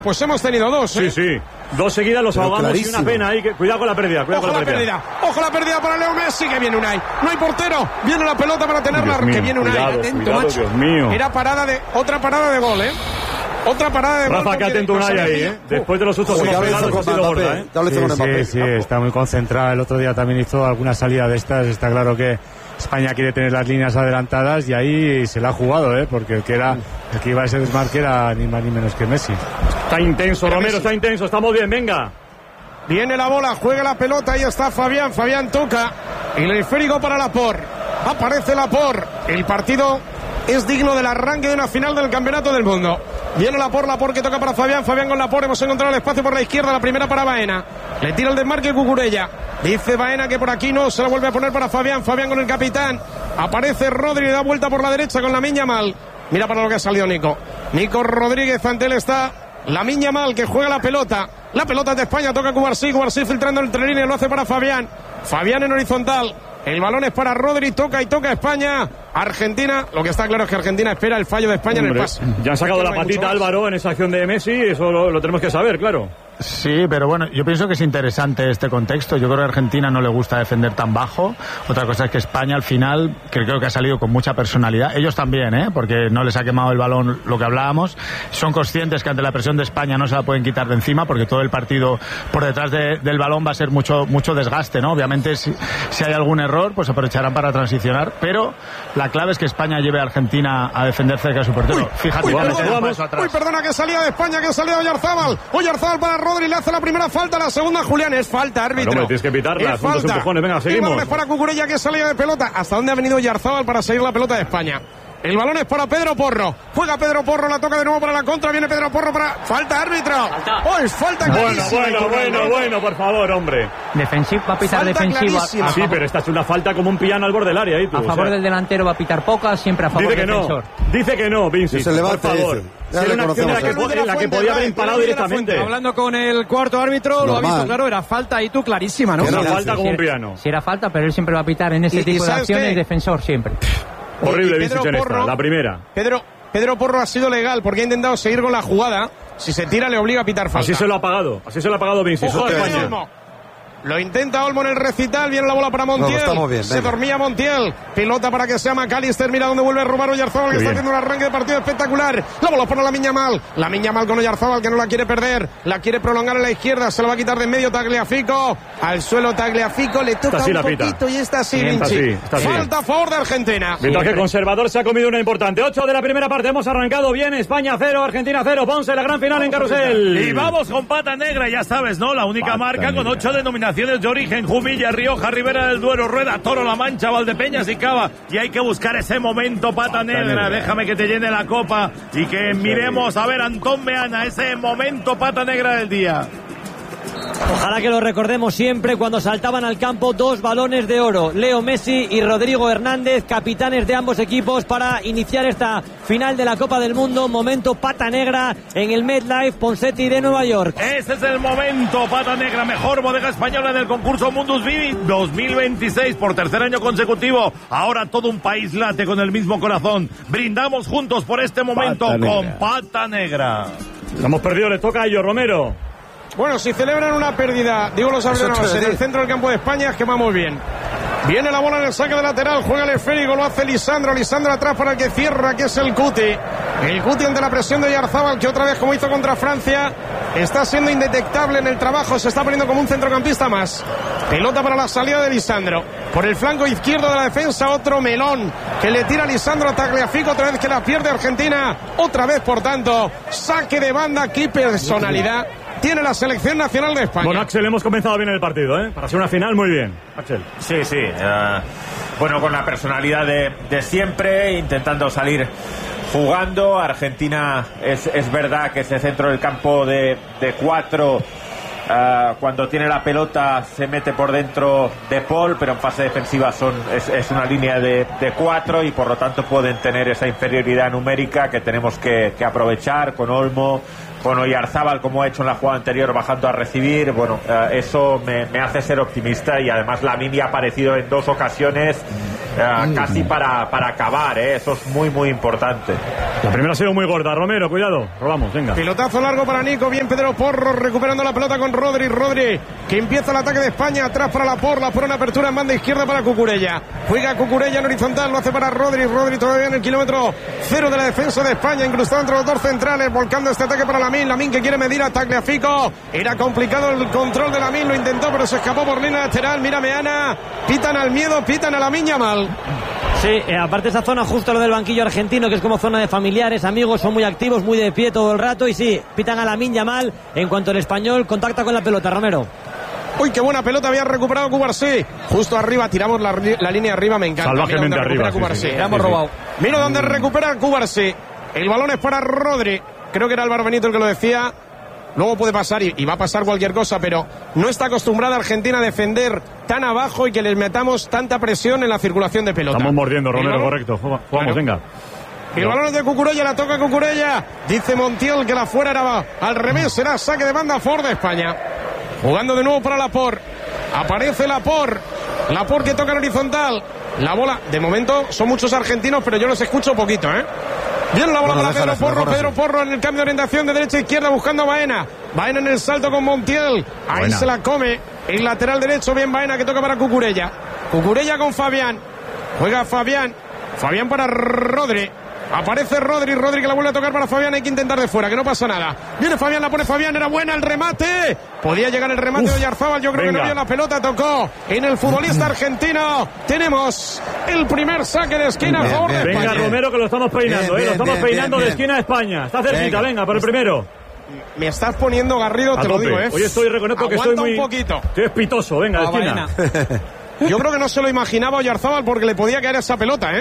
Pues hemos tenido dos, ¿eh? Sí. Dos seguidas los ahogamos clarísimo. Y una pena ahí. Cuidado con la pérdida, Ojo la pérdida para Leo Messi, que viene Unai. No hay portero. Viene la pelota para tenerla, que viene Unai. Atento, macho. Dios mío. Era otra parada de gol, ¿eh? Otra parada de gol. Rafa, que atento Unai ahí, ¿eh? Después de los sustos que hemos pegado, ha sido gorda, ¿eh? Sí, está muy concentrada. El otro día también hizo alguna salida de estas. Está claro que España quiere tener las líneas adelantadas y ahí se la ha jugado, porque el que iba a ese desmarque era ni más ni menos que Messi. Está intenso, Romero, está intenso, estamos bien, venga. Viene la bola, juega la pelota, ahí está Fabián toca, el esférico para Laporte, aparece Laporte, el partido es digno del arranque de una final del Campeonato del Mundo. Viene Laporte que toca para Fabián con Laporte, hemos encontrado el espacio por la izquierda, la primera para Baena, le tira el desmarque Cucurella, dice Baena que por aquí no, se la vuelve a poner para Fabián con el capitán, aparece Rodri, da vuelta por la derecha con Lamine Yamal, mira para lo que ha salido Nico Rodríguez, ante él está Lamine Yamal, que juega la pelota de España, toca Cubarsí filtrando entre líneas, lo hace para Fabián en horizontal. El balón es para Rodri, toca España. Argentina, lo que está claro es que Argentina espera el fallo de España en el pase. Ya han sacado la patita Álvaro en esa acción de Messi, eso lo tenemos que saber, claro. Sí, pero bueno, yo pienso que es interesante este contexto. Yo creo que a Argentina no le gusta defender tan bajo. Otra cosa es que España al final, que creo que ha salido con mucha personalidad. Ellos también, porque no les ha quemado el balón, lo que hablábamos. Son conscientes que ante la presión de España no se la pueden quitar de encima, porque todo el partido por detrás del balón va a ser mucho desgaste, ¿no? Obviamente si hay algún error, pues aprovecharán para transicionar, pero la clave es que España lleve a Argentina a defender cerca de su portero. Fíjate, perdona, que salía de España, que salía Oyarzabal para Rodri, le hace la primera falta, la segunda Julián, es falta, árbitro. No, tienes que pitarla, son dos empujones, venga, seguimos. El balón es para Cucurella, que salía de pelota. ¿Hasta dónde ha venido Oyarzabal para seguir la pelota de España? El balón es para Pedro Porro. Juega Pedro Porro, la toca de nuevo para la contra. Viene Pedro Porro para... ¡Falta, árbitro! Es falta clarísima. Bueno, por favor, hombre. Defensivo, va a pitar defensivo. Sí, pero esta es una falta como un piano al borde del área. A favor del delantero va a pitar pocas, siempre a favor del defensor. Dice que no, Vinci, por favor. Era una acción en la que podía haber imparado directamente. Hablando con el cuarto árbitro, lo ha visto claro, era falta ahí tú clarísima, ¿no? Una falta como un piano. Si era falta, pero él siempre va a pitar en ese tipo de acciones, defensor siempre. Horrible Vinicius en esta, la primera. Pedro Porro ha sido legal porque ha intentado seguir con la jugada. Si se tira le obliga a pitar falta. Así se lo ha pagado Vinicius. Lo intenta Olmo en el recital, viene la bola para Montiel. Se dormía Montiel. Pelota para que sea McAllister, mira dónde vuelve a robar Oyarzabal, que está haciendo un arranque de partido espectacular. La bola para Lamine Yamal con Oyarzabal, que no la quiere perder, la quiere prolongar en la izquierda, se la va a quitar de en medio Tagliafico. Al suelo Tagliafico, le toca un poquito y está así, Vinci. Falta a favor de Argentina. Mientras que el conservador se ha comido una importante. 8 de la primera parte, hemos arrancado bien. España 0, Argentina 0. Ponce, la gran final en Carrusel. Y vamos con pata negra, ya sabes, ¿no? La única marca con 8 denominaciones de origen: Jumilla, Rioja, Ribera del Duero, Rueda, Toro, La Mancha, Valdepeñas y Cava. Y hay que buscar ese momento pata negra. Déjame que te llene la copa y que miremos a ver, Antón Meana, ese momento pata negra del día. Ojalá que lo recordemos siempre cuando saltaban al campo dos balones de oro, Leo Messi y Rodrigo Hernández, capitanes de ambos equipos, para iniciar esta final de la Copa del Mundo. Momento pata negra en el MetLife Ponseti de Nueva York. Ese es el momento pata negra, mejor bodega española en el concurso Mundus Vivi 2026 por tercer año consecutivo. Ahora todo un país late con el mismo corazón. Brindamos juntos por este momento con pata negra. Hemos perdido, le toca a ellos, Romero. Bueno, si celebran una pérdida, digo los aficionados, en el centro del campo de España, es que va muy bien. Viene la bola en el saque de lateral, juega el esférico, lo hace Lisandro atrás para el que cierra, que es el Cuti. El Cuti ante la presión de Oyarzabal, que otra vez, como hizo contra Francia, está siendo indetectable en el trabajo, se está poniendo como un centrocampista más. Pelota para la salida de Lisandro. Por el flanco izquierdo de la defensa, otro melón que le tira Lisandro a Tagliafico, otra vez que la pierde Argentina. Otra vez, por tanto, saque de banda, qué personalidad tiene la selección nacional de España. Bueno, Axel, hemos comenzado bien el partido, Para ser una final, muy bien. Axel. Sí. Bueno, con la personalidad de siempre, intentando salir jugando. Argentina es verdad que ese centro del campo de 4, cuando tiene la pelota se mete por dentro de Paul, pero en fase defensiva es una línea de 4 y por lo tanto pueden tener esa inferioridad numérica que tenemos que aprovechar con Olmo, con Oyarzabal, como ha hecho en la jugada anterior, bajando a recibir. Bueno, eso me hace ser optimista, y además Lamine ha aparecido en 2 ocasiones casi para acabar, eso es muy, muy importante. La primera ha sido muy gorda. Romero, cuidado. Robamos, venga. Pilotazo largo para Nico. Bien Pedro Porro recuperando la pelota con Rodri. Rodri que empieza el ataque de España. Atrás para Laporte. Laporte una apertura en banda izquierda para Cucurella. Juega Cucurella en horizontal. Lo hace para Rodri. Rodri todavía en el kilómetro 0 de la defensa de España. Incrustado entre los dos centrales. Volcando este ataque para Lamine. Lamine que quiere medir a Tagliafico. Era complicado el control de Lamine. Lo intentó pero se escapó por línea lateral. Mira Meana. Pitan al miedo. Pitan a Lamine Yamal. Sí, aparte esa zona justo lo del banquillo argentino, que es como zona de familiares, amigos, son muy activos, muy de pie todo el rato, y sí, pitan a Lamine Yamal. En cuanto el español contacta con la pelota, Romero. Uy, qué buena pelota había recuperado Cubarsí. Justo arriba, tiramos la línea arriba, me encanta. Salvajemente arriba, sí. Hemos robado. Mira dónde recupera Cubarsí. El balón es para Rodri. Creo que era Álvaro Benito el que lo decía. Luego puede pasar y va a pasar cualquier cosa, pero no está acostumbrada Argentina a defender tan abajo y que les metamos tanta presión en la circulación de pelota. Estamos mordiendo, Romero, correcto. Jugamos, claro. Venga. El balón es de Cucurella, la toca Cucurella. Dice Montiel que la fuera era al revés, será saque de banda a favor de España. Jugando de nuevo para Laporte. Aparece Laporte. Laporte que toca en horizontal. La bola, de momento son muchos argentinos, pero yo los escucho poquito, Viene la bola para Pedro Porro. Pedro Porro en el cambio de orientación de derecha a izquierda buscando a Baena. Baena en el salto con Montiel. Ahí buena. Se la come. El lateral derecho, bien Baena que toca para Cucurella. Cucurella con Fabián. Juega Fabián. Fabián para Rodri. Aparece Rodri que la vuelve a tocar para Fabián. Hay que intentar de fuera, que no pasa nada. Viene Fabián, la pone Fabián. Era buena el remate. Podía llegar el remate de Oyarzábal. Yo creo que no vio la pelota. Tocó en el futbolista argentino. Tenemos el primer saque de esquina a favor de España. Venga, Romero, que lo estamos peinando. Lo estamos peinando de esquina a España. Está cerquita, venga, por el primero. Me estás poniendo Garrido, te lo digo, Hoy reconozco que estoy muy... un poquito. Estoy espitoso, venga, de esquina. Yo creo que no se lo imaginaba Oyarzábal porque le podía caer esa pelota,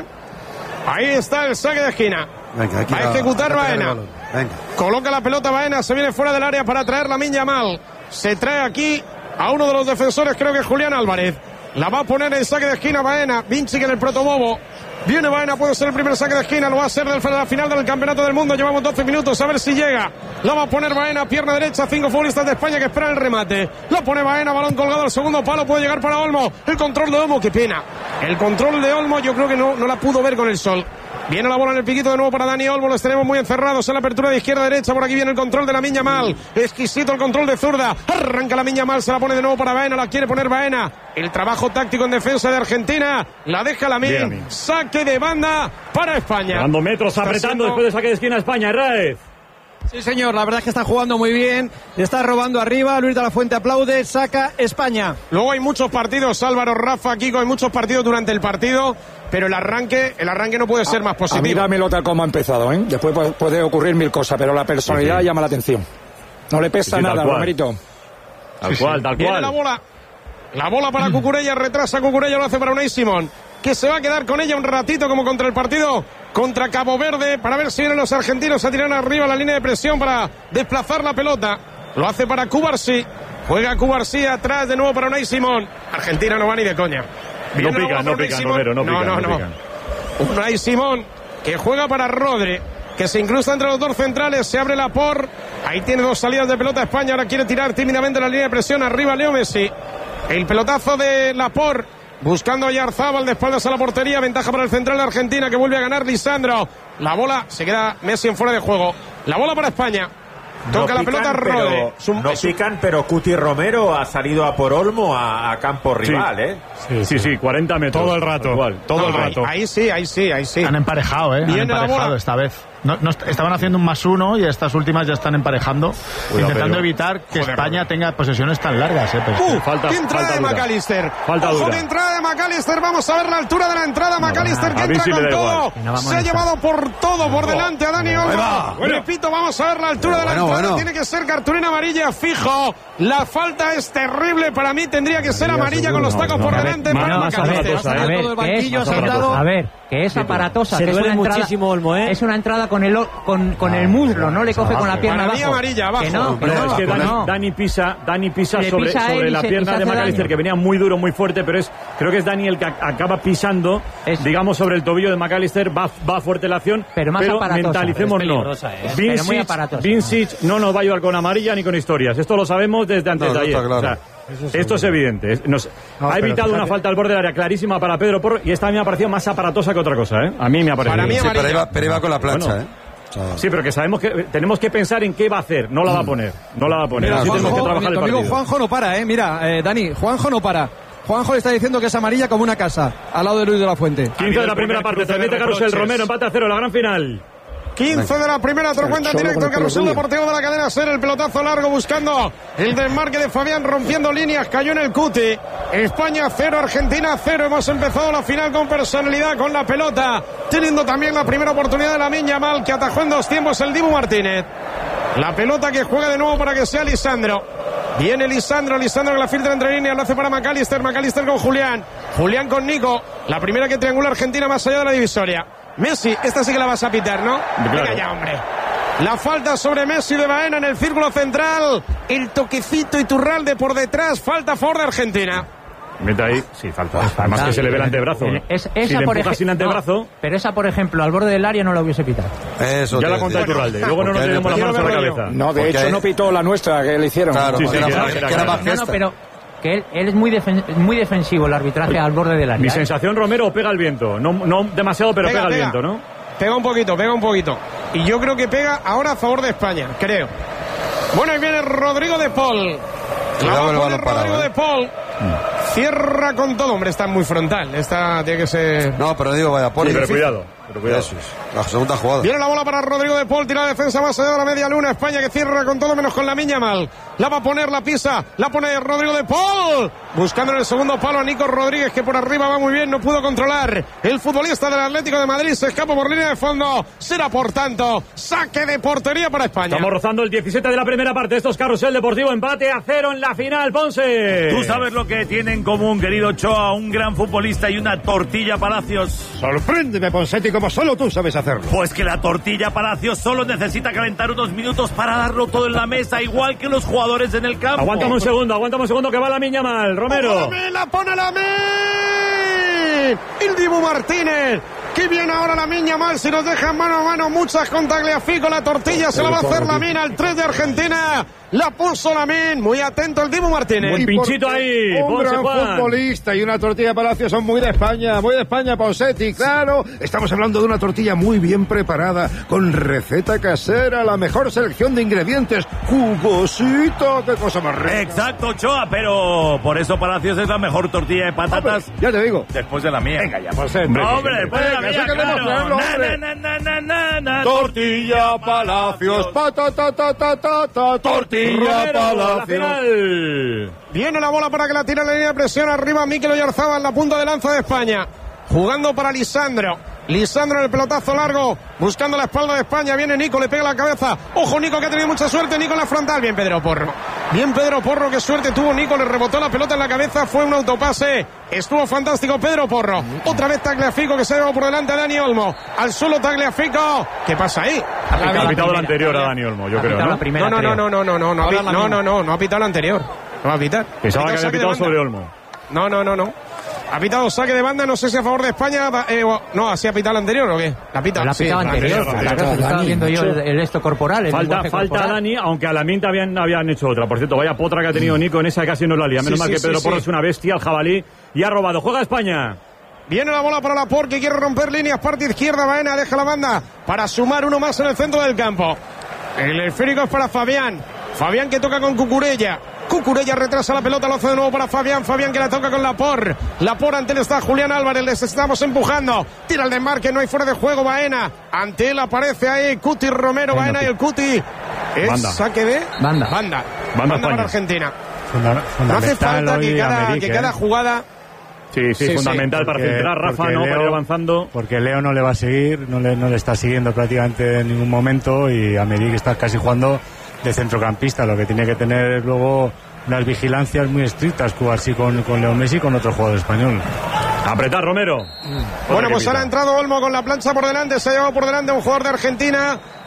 Ahí está el saque de esquina. Venga, va a ejecutar Baena. Coloca la pelota Baena, se viene fuera del área para traer Lamine Yamal. Se trae aquí a uno de los defensores, creo que es Julián Álvarez. La va a poner en saque de esquina Baena. Vinci en el protobobo. Viene Baena, puede ser el primer saque de esquina. Lo va a hacer de la final del Campeonato del Mundo. Llevamos 12 minutos, a ver si llega. La va a poner Baena, pierna derecha. 5 futbolistas de España que esperan el remate. La pone Baena, balón colgado al segundo palo. Puede llegar para Olmo. El control de Olmo, qué pena. El control de Olmo yo creo que no la pudo ver con el sol. Viene la bola en el piquito de nuevo para Dani Olmo. Los tenemos muy encerrados en la apertura de izquierda a derecha. Por aquí viene el control de Lamine Yamal. Exquisito el control de zurda. Arranca Lamine Yamal. Se la pone de nuevo para Baena. La quiere poner Baena. El trabajo táctico en defensa de Argentina. La deja Lamine. Saque de banda para España. Dando metros, apretando después de saque de esquina a España. Herrera. Sí, señor, la verdad es que está jugando muy bien, le está robando arriba, Luis de la Fuente aplaude, saca España. Luego hay muchos partidos, Álvaro, Rafa, Kiko, hay muchos partidos durante el partido, pero el arranque no puede ser más positivo. A mí dámelo tal como ha empezado, Después puede ocurrir mil cosas, pero la personalidad llama la atención. No le pesa nada, Romerito. Tal cual. Viene la bola para Cucurella, retrasa Cucurella, lo hace para Unai Simón, que se va a quedar con ella un ratito como contra el partido contra Cabo Verde, para ver si vienen los argentinos a tirar arriba la línea de presión para desplazar la pelota. Lo hace para Cubarsí. Juega Cubarsí atrás de nuevo para Unai Simón. Argentina no va ni de coña. No pican, Romero, no pican. Unai Simón que juega para Rodri, que se incrusta entre los dos centrales, se abre Laporte. Ahí tiene dos salidas de pelota España, ahora quiere tirar tímidamente la línea de presión. Arriba Leo Messi. El pelotazo de Laporte. Buscando a Oyarzábal de espaldas a la portería. Ventaja para el central de Argentina que vuelve a ganar Lisandro. La bola, se queda Messi en fuera de juego. La bola para España. Toca la pelota Rodri. No pican, pero Cuti Romero ha salido a por Olmo a campo rival, Sí, 40 metros. Todo el rato. Todo el rato. Ahí sí. Han emparejado, Han emparejado esta vez. No, estaban haciendo un +1 y estas últimas ya están emparejando, intentando evitar que España tenga posesiones tan largas. Falta entrada de McAllister. Ojo de entrada de McAllister. Vamos a ver la altura de la entrada. McAllister que entra con todo. Se ha llevado por delante a Dani Olmo. Repito, vamos a ver la altura de la entrada. Tiene que ser cartulina amarilla fijo. La falta es terrible. Para mí tendría que ser amarilla con los tacos por delante para McAllister. A ver, que es aparatosa. Se que duele es una muchísimo Olmo, Es una entrada con el muslo, no le coge con la pierna abajo. Amarilla abajo. Es que Dani pisa sobre la pierna de McAllister, que venía muy duro, muy fuerte, pero creo que es Dani el que acaba pisando, digamos, sobre el tobillo de McAllister. Va fuerte la acción, pero mentalicemos no. Vincic no nos va a ayudar con amarilla ni con historias. Esto lo sabemos desde antes de ayer. Claro. Esto es evidente. Ha evitado una falta al borde del área clarísima para Pedro Porro y esta a mí me ha parecido más aparatosa que otra cosa, ¿eh? A mí me ha parecido. Para mí pero iba con la plancha, ¿eh? Sí, pero que sabemos que tenemos que pensar en qué va a hacer. No la va a poner. No la va a poner. Mira, así tenemos que trabajar el partido. Amigo Juanjo no para, Mira, Dani, Juanjo no para. Juanjo le está diciendo que es amarilla como una casa, al lado de Luis de la Fuente. 15 de la primera parte, transmite Carrusel Romero, empate a 0, la gran final. 15 de la primera, otro cuenta en directo el Carrusel Deportivo de la cadena SER, el pelotazo largo buscando el desmarque de Fabián, rompiendo líneas, cayó en el cuti. España 0, Argentina 0. Hemos empezado la final con personalidad, con la pelota, teniendo también la primera oportunidad de Lamine Yamal, que atajó en 2 tiempos el Dibu Martínez. La pelota que juega de nuevo para que sea Lisandro. Viene Lisandro que la filtra entre líneas, lo hace para McAllister con Julián con Nico. La primera que triangula Argentina más allá de la divisoria. Messi, esta sí que la vas a pitar, ¿no? Claro. Venga ya, hombre. La falta sobre Messi de Baena en el círculo central. El toquecito Iturralde por detrás. Falta a favor de Argentina. Mete ahí, sí, falta. Además que se le ve el antebrazo. Esa si le empuja sin antebrazo. No, pero esa, por ejemplo, al borde del área no la hubiese pitado. Eso ya la contó Iturralde. Luego no nos tenemos las manos a la cabeza. No, de hecho no pitó la nuestra que le hicieron. Claro, sí, era más no, pero que él es muy defensivo el arbitraje al borde del área. Mi sensación, Romero, pega el viento. No demasiado, pero pega el viento, ¿no? Pega un poquito. Y yo creo que pega ahora a favor de España, creo. Bueno, ahí viene Rodrigo de Paul. Rodrigo de Paul. Cierra con todo, hombre, está muy frontal. Esta tiene que ser... No, pero digo, vaya, por pero cuidado. Eso es. La segunda jugada. Viene la bola para Rodrigo de Paul, tira la defensa más allá de la media luna. España que cierra con todo menos con Lamine Yamal. La va a poner, la pisa, la pone Rodrigo de Paul. Buscando en el segundo palo a Nico Rodríguez, que por arriba va muy bien, no pudo controlar. El futbolista del Atlético de Madrid se escapa por línea de fondo. Será, por tanto, saque de portería para España. Estamos rozando el 17 de la primera parte. Esto es Carrusel Deportivo, empate a 0 en la final, Ponce. Tú sabes lo que tiene en común, querido Ochoa, un gran futbolista y una tortilla Palacios. Sorpréndeme, Ponsetti, como solo tú sabes hacerlo. Pues que la tortilla Palacios solo necesita calentar unos minutos para darlo todo en la mesa, igual que los jugadores en el campo. Aguántame un segundo, que va Lamine Yamal, Romero. La pone Lamine. El Dibu Martínez. Qué bien ahora Lamine Yamal, si nos dejan mano a mano muchas con Tagliafico, la tortilla se la va a hacer Lamine al 3 de Argentina. La puso Lamine, muy atento el Dibu Martínez. Buen pinchito ahí, un gran futbolista y una tortilla Palacios son muy de España, Ponsetti, claro. Estamos hablando de una tortilla muy bien preparada, con receta casera, la mejor selección de ingredientes, jugosito, qué cosa más rica. Exacto, Ochoa, pero por eso Palacios es la mejor tortilla de patatas. Hombre, ya te digo. Después de la mía. Venga ya, Ponsetti. No, hombre, después de la mía, claro. Tortilla Palacios, tortilla Palacios. Viene la bola para que la tire en la línea de presión arriba Mikel Oyarzabal, la punta de lanza de España. Jugando para Lisandro en el pelotazo largo, buscando la espalda de España. Viene Nico, le pega la cabeza. Ojo Nico, que ha tenido mucha suerte. Nico en la frontal. Bien Pedro Porro, qué suerte tuvo Nico. Le rebotó la pelota en la cabeza. Fue un autopase. Estuvo fantástico Pedro Porro. Otra vez Tagliafico, que se lleva por delante a Dani Olmo. Al suelo Tagliafico. ¿Qué pasa ahí? Ha pitado la anterior a Dani Olmo, yo creo, ¿no? No ha pitado la anterior. No va a pitar. Pensaba que había pitado sobre Olmo. No. Ha pitado saque de banda, no sé si a favor de España. No, ¿así ha pitado el anterior o qué? La pita. La pitaba anterior. Estaba viendo yo el esto corporal. Falta a Dani, aunque a la Minta habían hecho otra. Por cierto, vaya potra que ha tenido Nico en esa, casi no la lía. Menos mal que Pedro Porro es una bestia, el jabalí, y ha robado. Juega España. Viene la bola para Laporte, que quiere romper líneas, parte izquierda, Baena deja la banda para sumar uno más en el centro del campo. El esférico es para Fabián que toca con Cucurella retrasa la pelota, lo hace de nuevo para Fabián que la toca con Laporte ante él está Julián Álvarez, les estamos empujando, tira el desmarque, no hay fuera de juego Baena, ante él aparece ahí Cuti Romero, Baena y el Cuti es saque de banda para Argentina. No hace falta que cada jugada... Sí, fundamental para centrar Rafa, ¿no? Para ir avanzando. Porque Leo no le va a seguir, no le está siguiendo prácticamente en ningún momento, y Americ está casi jugando de centrocampista, lo que tiene que tener luego unas vigilancias muy estrictas, jugar así con Leo Messi y con otro jugador español. Apretar, Romero. Bueno, pues ahora ha entrado Olmo con la plancha por delante, se ha llevado por delante un jugador de Argentina.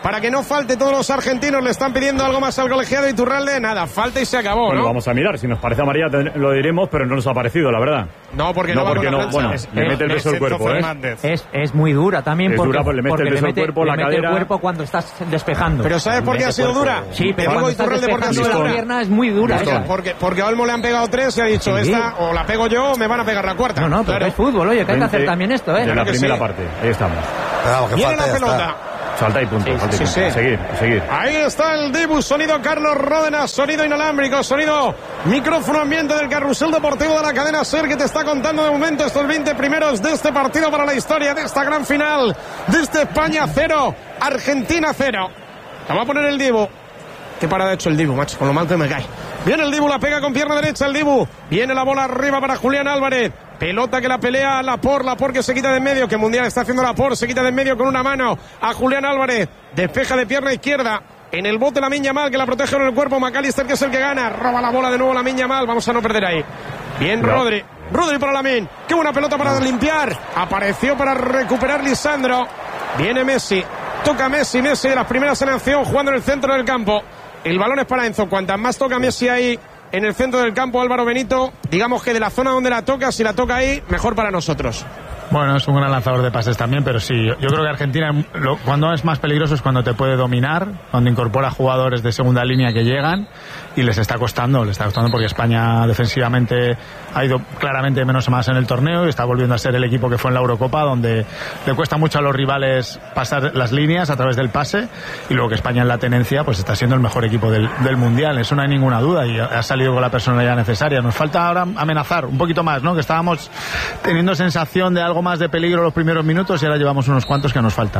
para que no falte. Todos los argentinos le están pidiendo algo más al colegiado Iturralde. Nada, falta y se acabó, bueno, ¿no? Vamos a mirar, si nos parece amarilla lo diremos, pero no nos ha parecido, la verdad. No, porque no, porque no. Bueno, le mete el beso al cuerpo, Es muy dura también, es porque, dura, pues le mete el beso al cuerpo, la cadera. El cuerpo cuando estás despejando. Pero ¿sabes por qué ha sido dura? Sí, pero cuando estás despejando la pierna es muy dura. Porque a Olmo le han pegado 3 y ha dicho, esta o la pego yo o me van a pegar la cuarta. No, pero es fútbol, oye, que hay que hacer también esto, De la primera parte, ahí estamos. Viene la pelota. Salta y punto. Seguir. Ahí está el Dibu, sonido Carlos Ródenas, sonido inalámbrico, sonido micrófono ambiente del carrusel deportivo de la cadena SER, que te está contando de momento estos 20 primeros de este partido para la historia, de esta gran final, de este España 0, Argentina 0. La va a poner el Dibu. Qué parada ha hecho el Dibu, macho, con lo mal que me cae. Viene el Dibu, la pega con pierna derecha el Dibu. Viene la bola arriba para Julián Álvarez. Pelota que la pelea Laporte que se quita de en medio, que Mundial está haciendo Laporte, se quita de en medio con una mano a Julián Álvarez. Despeja de pierna izquierda. En el bote Lamine Yamal, que la protege con el cuerpo. McAllister, que es el que gana. Roba la bola de nuevo Lamine Yamal. Vamos a no perder ahí. Bien, Rodri para Lamine. Qué buena pelota para limpiar. Apareció para recuperar Lisandro. Viene Messi. Toca Messi de las primeras en acción, jugando en el centro del campo. El balón es para Enzo. Cuantas más toca Messi ahí en el centro del campo, Álvaro Benito, digamos que de la zona donde la toca, si la toca ahí, mejor para nosotros. Bueno, es un gran lanzador de pases también, pero sí, yo creo que Argentina cuando es más peligroso es cuando te puede dominar, cuando incorpora jugadores de segunda línea que llegan, y les está costando porque España defensivamente ha ido claramente menos a más en el torneo y está volviendo a ser el equipo que fue en la Eurocopa, donde le cuesta mucho a los rivales pasar las líneas a través del pase, y luego que España en la tenencia pues está siendo el mejor equipo del Mundial, eso no hay ninguna duda, y ha salido con la personalidad necesaria. Nos falta ahora amenazar un poquito más, ¿no? Que estábamos teniendo sensación de algo más de peligro los primeros minutos y ahora llevamos unos cuantos que nos falta.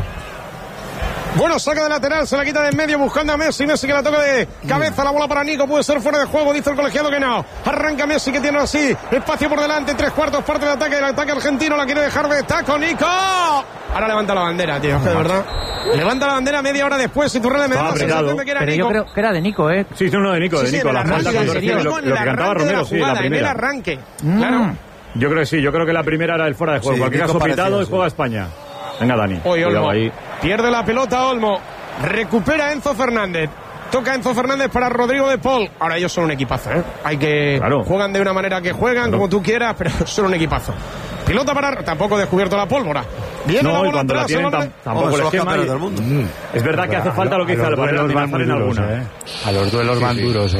Bueno, saca de lateral, se la quita de en medio buscando a Messi que la toca de cabeza, la bola para Nico, puede ser fuera de juego, dice el colegiado que no. Arranca Messi, que tiene así espacio por delante, 3/4 parte del ataque argentino, la quiere dejar de taco Nico. Ahora levanta la bandera, tío, que de verdad. Levanta la bandera media hora después, y Iturralde me da la sensación de que era pero Nico. Yo creo que era de Nico, ¿eh? Sí, no, de Nico, la falta cuando recibe lo que cantaba Romero, sí, la primera. En el arranque, claro. Yo creo que sí, yo creo que la primera era el fuera de juego. Cualquier caso pitado y juega España. Venga, Dani. Olmo. Ahí. Pierde la pelota Olmo. Recupera Enzo Fernández. Toca Enzo Fernández para Rodrigo de Paul. Ahora ellos son un equipazo, ¿eh? Hay que... Juegan de una manera que juegan, como tú quieras, pero son un equipazo. Pilota para... Tampoco descubierto la pólvora. Viene la bola cuando atrás, la tienen tampoco les quema. Del mundo. Es verdad que hace falta lo que dice Álvaro en alguna. A los duelos van duros,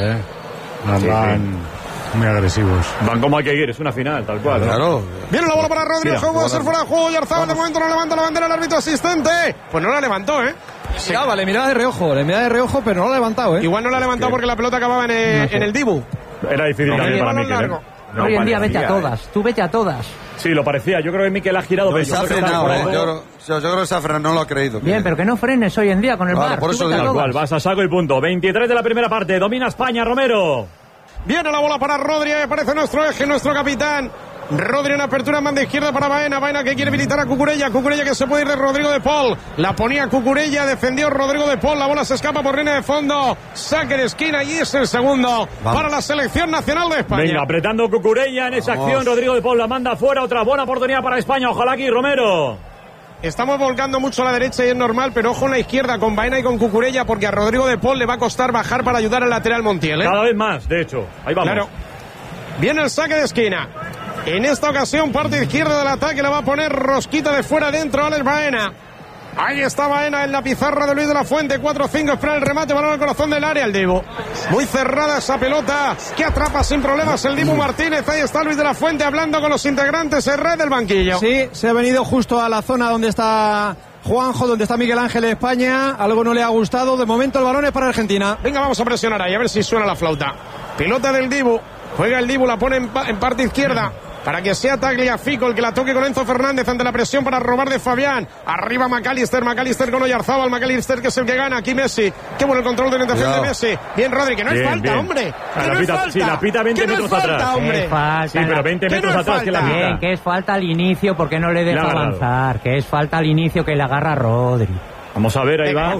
van muy agresivos. Van como hay que ir, es una final, tal cual. Claro. Viene la bola para Rodrigo, va a ser fuera de juego. Yarzabal de momento no levanta la bandera el árbitro asistente. Pues no la levantó, ¿eh? Le miraba de reojo, pero no la ha levantado, ¿eh? Igual no la ha levantado porque la pelota acababa en el Dibu. Era difícil también para Mikel, ¿eh? Hoy en día vete a todas, tú vete a todas. Sí, lo parecía, yo creo que Mikel ha girado. Se ha frenado, yo creo que se ha frenado, no lo ha creído. Bien, pero que no frenes hoy en día con el VAR. Por eso vas a saco y punto. 23 de la primera parte, domina España, Romero. Viene la bola para Rodri, aparece nuestro eje, nuestro capitán. Rodri en apertura, manda izquierda para Baena que quiere habilitar a Cucurella que se puede ir de Rodrigo de Paul. La ponía Cucurella, defendió Rodrigo de Paul, la bola se escapa por línea de fondo. Saque de esquina y es el segundo para la selección nacional de España. Venga, apretando Cucurella en esa acción, Rodrigo de Paul la manda afuera, otra buena oportunidad para España, ojalá aquí Romero. Estamos volcando mucho a la derecha y es normal, pero ojo en la izquierda con Baena y con Cucurella, porque a Rodrigo de Paul le va a costar bajar para ayudar al lateral Montiel, ¿eh? Cada vez más, de hecho. Ahí vamos. Claro. Viene el saque de esquina. En esta ocasión, parte izquierda del ataque, la va a poner rosquita de fuera adentro Alex Baena. Ahí está Baena en la pizarra de Luis de la Fuente, 4-5, espera el remate, balón al corazón del área, el Dibu. Muy cerrada esa pelota, que atrapa sin problemas el Dibu Martínez. Ahí está Luis de la Fuente hablando con los integrantes en red del banquillo. Sí, se ha venido justo a la zona donde está Juanjo, donde está Miguel Ángel de España. Algo no le ha gustado, de momento el balón es para Argentina. Venga, vamos a presionar ahí, a ver si suena la flauta. Pelota del Dibu, juega el Dibu, la pone en parte izquierda. Para que sea Tagliafico el que la toque con Enzo Fernández ante la presión para robar de Fabián. Arriba McAllister con Oyarzábal. McAllister que es el que gana. Aquí Messi. Qué bueno el control de orientación de Messi. Bien, Rodri, que no es falta, hombre. Que no es falta. Sí, la pita 20 metros atrás. Hombre. Sí, pero 20 metros atrás que la pita. Bien, que es falta al inicio porque no le deja avanzar. Que es falta al inicio que le agarra a Rodri. Vamos a ver, ahí va.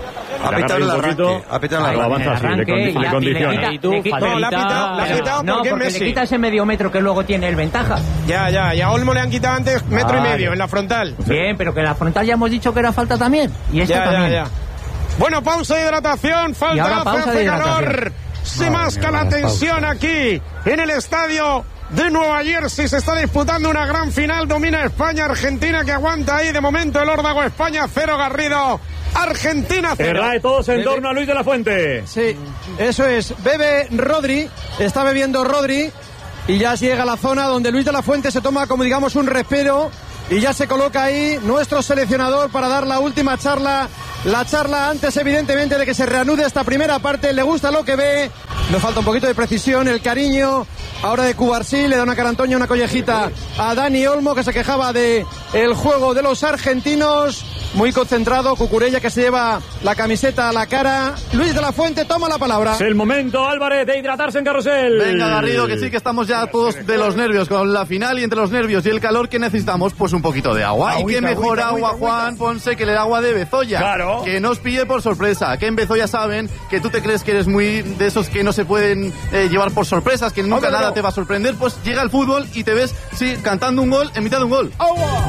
Apitar el arranque. Avanza así, le condiciona. No, la ha quitado porque Messi. Le quita ese medio metro que luego tiene el ventaja. Ya. Y a Olmo le han quitado antes metro y medio en la frontal. Bien, pero que en la frontal ya hemos dicho que era falta también. Y esta también. Bueno, pausa de hidratación, falta, hace calor. Se masca la tensión aquí en el estadio de Nueva Jersey. Se está disputando una gran final. Domina España, Argentina que aguanta ahí de momento el órdago. España 0, Garrido. Argentina 0. Errae todos en torno a Luis de la Fuente. Sí, eso es. Bebe Rodri, está bebiendo Rodri y ya llega a la zona donde Luis de la Fuente se toma como digamos un respiro y ya se coloca ahí nuestro seleccionador para dar la última charla. La charla antes evidentemente de que se reanude esta primera parte. Le gusta lo que ve, le falta un poquito de precisión, el cariño ahora de Cubarsí, le da una carantoña, una collejita a Dani Olmo que se quejaba de el juego de los argentinos. Muy concentrado, Cucurella que se lleva la camiseta a la cara. Luis de la Fuente toma la palabra. Es el momento, Álvarez, de hidratarse en Carrusel. Venga, Garrido, que sí que estamos ya todos de los nervios con la final, y entre los nervios y el calor que necesitamos, pues un poquito de agua. Agüita, y qué mejor agua, Juan Ponce, que el agua de Bezoya. Claro. Que no os pille por sorpresa, que en Bezoya saben que tú te crees que eres muy de esos que no se pueden llevar por sorpresas, que nunca nada te va a sorprender. Pues llega el fútbol y te ves, sí, cantando un gol en mitad de un gol. ¡Agua!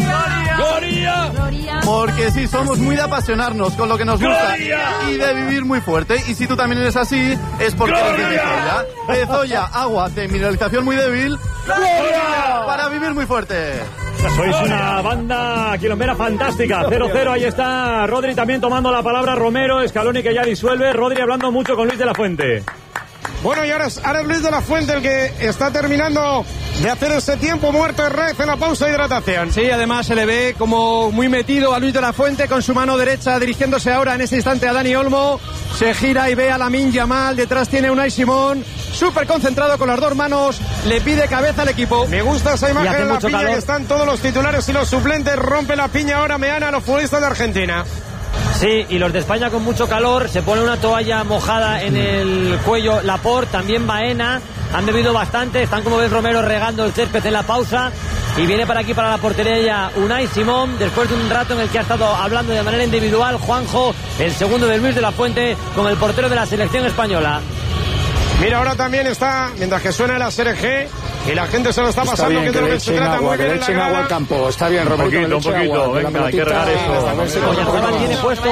¡Gloria! ¡Gloria! Porque sí, somos muy de apasionarnos con lo que nos gusta y de vivir muy fuerte. Y si tú también eres así, es porque eres de Bezoya. Bezoya, agua de mineralización muy débil. ¡Gloria! Para vivir muy fuerte. Sois una banda quilombera fantástica. 0-0, ahí está Rodri también tomando la palabra. Romero, Scaloni que ya disuelve. Rodri hablando mucho con Luis de la Fuente. Bueno, y ahora es Luis de la Fuente el que está terminando de hacer ese tiempo muerto de Rez en la pausa de hidratación. Sí, además se le ve como muy metido a Luis de la Fuente con su mano derecha dirigiéndose ahora en ese instante a Dani Olmo. Se gira y ve a Lamine Yamal, detrás tiene Unai Simón, súper concentrado con las dos manos, le pide cabeza al equipo. Me gusta esa imagen en la piña calor. Que están todos los titulares y los suplentes, rompe la piña ahora Meana a los futbolistas de Argentina. Sí, y los de España con mucho calor, se pone una toalla mojada en el cuello Laporte, también Baena, han bebido bastante, están como ves Romero regando el césped en la pausa y viene para aquí para la portería ya Unai Simón, después de un rato en el que ha estado hablando de manera individual Juanjo, el segundo de Luis de la Fuente con el portero de la selección española. Mira, ahora también está, mientras que suena la SRG y la gente se lo está pasando, bien, que es lo que se trata muy bien en la grada. Agua al campo. Está bien, Roberto. Un poquito, venga, hay que regar eso. Oyarzabal tiene puesto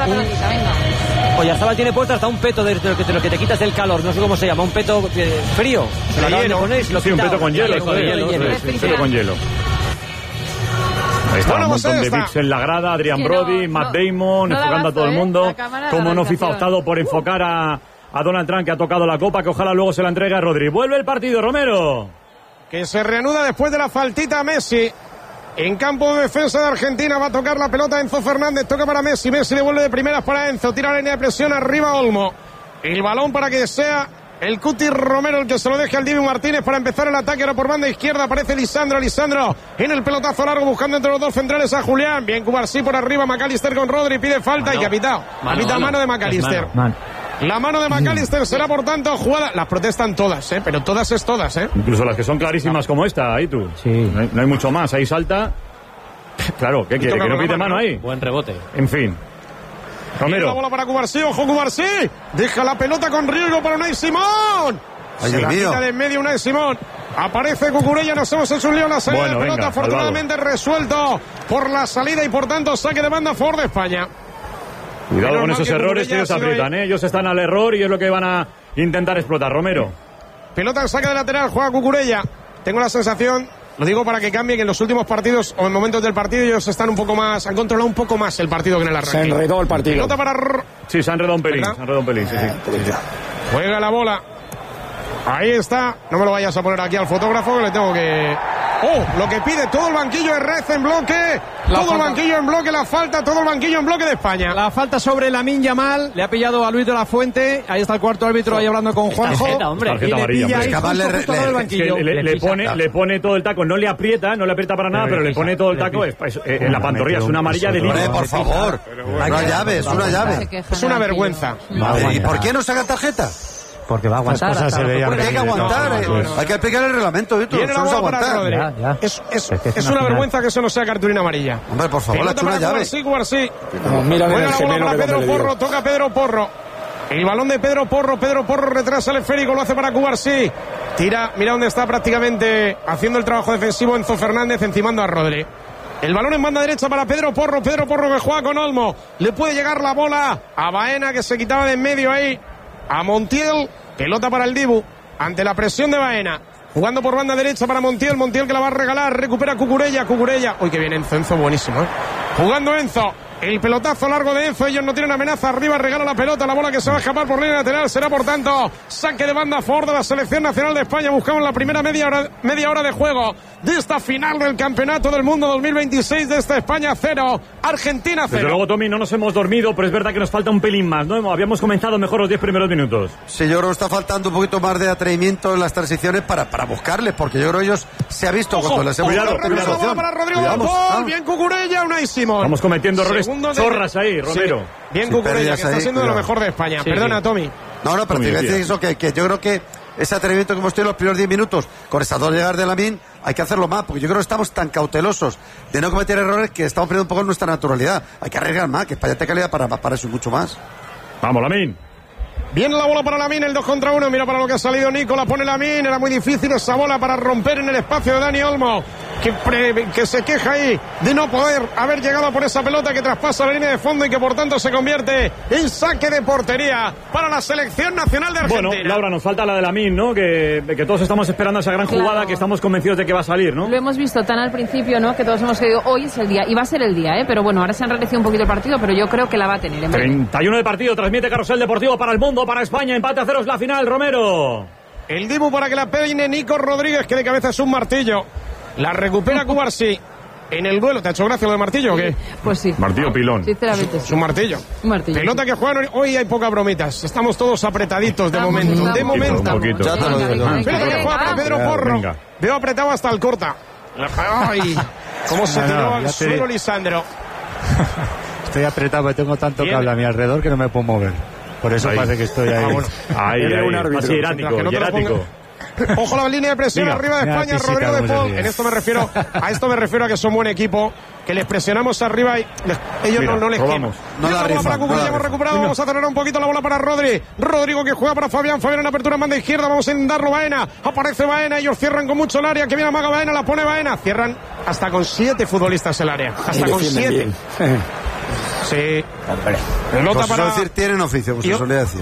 Oyarzabal tiene puesto hasta un peto de lo que te quitas del calor, no sé cómo se llama, un peto frío. Se lo acaban de poner y se lo sí, un peto con hielo. Un peto con hielo. Ahí está, un montón de VIPs en la grada, Adrian Brody, Matt Damon, enfocando a todo el mundo. Como no FIFA ha optado por enfocar a Donald Trump, que ha tocado la copa, que ojalá luego se la entregue a Rodri. Vuelve el partido, Romero. Que se reanuda después de la faltita a Messi. En campo de defensa de Argentina va a tocar la pelota Enzo Fernández, toca para Messi, Messi devuelve de primeras para Enzo, tira la línea de presión arriba Olmo. El balón para que sea el Cuti Romero el que se lo deje al Dibu Martínez para empezar el ataque. Ahora por banda izquierda aparece Lisandro en el pelotazo largo buscando entre los dos centrales a Julián. Bien Cubarsí por arriba, McAllister con Rodri, pide falta y que ha pitado. Mano de McAllister. La mano de McAllister será por tanto jugada. Las protestan todas, pero todas es todas, Incluso las que son clarísimas como esta, ahí tú. Sí. No hay mucho más, ahí salta. Claro, ¿qué quiere? ¿Que no pide mano ahí? Buen rebote. En fin. Romero. La bola para Cubarsí, ojo Cubarsí. Deja la pelota con riesgo para Unai Simón. Se la quita de en medio Unai Simón. Aparece Cucurella, nos hemos hecho un lío en la salida de pelota. Venga, afortunadamente resuelto por la salida y por tanto saque de banda a favor de España. Cuidado con esos errores que ellos aprietan, Ellos están al error y es lo que van a intentar explotar. Romero. Pelota en saque de lateral, juega Cucurella. Tengo la sensación, lo digo para que cambie, que en los últimos partidos o en momentos del partido ellos están un poco más, han controlado un poco más el partido que en el arranque. Se enredó el partido. Pelota para... Sí, se ha enredado un pelín. Sí. Juega la bola. Ahí está. No me lo vayas a poner aquí al fotógrafo, que le tengo que... lo que pide todo el banquillo de Rez en bloque. Todo el banquillo en bloque, la falta, todo el banquillo en bloque de España. La falta sobre Lamine Yamal, le ha pillado a Luis de la Fuente. Ahí está el cuarto árbitro ahí hablando con Juanjo. Tarjeta y le pilla ahí le pone todo el taco, no le aprieta para nada, pero le pone todo el taco en la pantorrilla, es una amarilla de línea. Por favor, una llave. Es una vergüenza. ¿Y por qué no saca tarjeta? Porque va a aguantar. Hay que aguantar. Hay que explicar el reglamento, Víctor. Viene la bola para Rodri. Es una vergüenza que eso no sea cartulina amarilla. Hombre, por favor, la chula llave. Cubarsí. Juega la bola para Pedro Porro. Toca Pedro Porro. El balón de Pedro Porro. Pedro Porro retrasa el esférico. Lo hace para Cubarsí. Tira. Mira dónde está prácticamente haciendo el trabajo defensivo Enzo Fernández encimando a Rodri. El balón en banda derecha para Pedro Porro que juega con Olmo. Le puede llegar la bola a Baena, que se quitaba de en medio ahí. A Montiel, pelota para el Dibu, ante la presión de Baena. Jugando por banda derecha para Montiel que la va a regalar. Recupera Cucurella. Uy, que viene Enzo buenísimo, Jugando Enzo. El pelotazo largo de Enzo, ellos no tienen amenaza, arriba regala la pelota, la bola que se va a escapar por línea lateral, será por tanto saque de banda a favor de la selección nacional de España. Buscamos la primera media hora de juego de esta final del Campeonato del Mundo 2026 de esta España 0, Argentina 0. Desde luego, Tommy, no nos hemos dormido, pero es verdad que nos falta un pelín más, ¿no? Habíamos comenzado mejor los 10 primeros minutos. Sí, yo creo que está faltando un poquito más de atrevimiento en las transiciones para buscarles, porque yo creo que ellos se ha visto cuando les hemos dado la para Rodrigo de Paul, bien Cucurella, Unai Simón. Estamos cometiendo errores chorras ahí, Romero. Sí. Bien Cucurella, que está siendo de lo mejor de España. Sí, Perdona, Tommy. No, pero te voy a decir eso, que yo creo que ese atrevimiento que hemos tenido en los primeros 10 minutos con estas dos llegadas de Lamine, hay que hacerlo más, porque yo creo que estamos tan cautelosos de no cometer errores que estamos perdiendo un poco nuestra naturalidad. Hay que arriesgar más, que España tenga calidad para eso y mucho más. Vamos, Lamine. Viene la bola para Lamine, el 2 contra 1. Mira para lo que ha salido Nico, la pone Lamine. Era muy difícil esa bola para romper en el espacio de Dani Olmo, que se queja ahí de no poder haber llegado por esa pelota que traspasa la línea de fondo y que por tanto se convierte en saque de portería para la selección nacional de Argentina. Bueno, Laura, nos falta la de Lamine, ¿no? Que todos estamos esperando esa gran jugada, que estamos convencidos de que va a salir, ¿no? Lo hemos visto tan al principio, ¿no? Que todos hemos creído hoy es el día, y va a ser el día, pero bueno, ahora se ha enrarecido un poquito el partido, pero yo creo que la va a tener. 31 de partido, transmite Carrusel Deportivo para el mundo, para España, empate a 0 es la final, Romero. El Dibu para que la peine Nico Rodríguez, que de cabeza es un martillo. La recupera Cubarsí en el duelo. ¿Te ha hecho gracia lo de martillo o qué? Pues sí. Martillo pilón. Sinceramente. Es un martillo. Pelota que juegan hoy, hay pocas bromitas. Estamos todos apretaditos de momento. De momento. Un poquito. Pelota que juega para Pedro Porro. Venga. Veo apretado hasta el corta. Ay, cómo se tiró al suelo Lisandro. Estoy apretado, porque tengo tanto cable a mi alrededor que no me puedo mover. Por eso parece que estoy ahí. Ahí, así hierático. Ojo la línea de presión arriba de España, Rodrigo de Paul. A esto me refiero a que son buen equipo, que les presionamos arriba y ellos no les quieren. Hemos recuperado, vamos a acelerar un poquito la bola para Rodrigo, que juega para Fabián en apertura en banda izquierda, vamos a darlo Baena, aparece Baena, ellos cierran con mucho el área, que viene Amaga Baena, la pone Baena, cierran hasta con 7 futbolistas el área, hasta con 7. Sí. Pelota para decir, tienen oficio, pues se solía decir.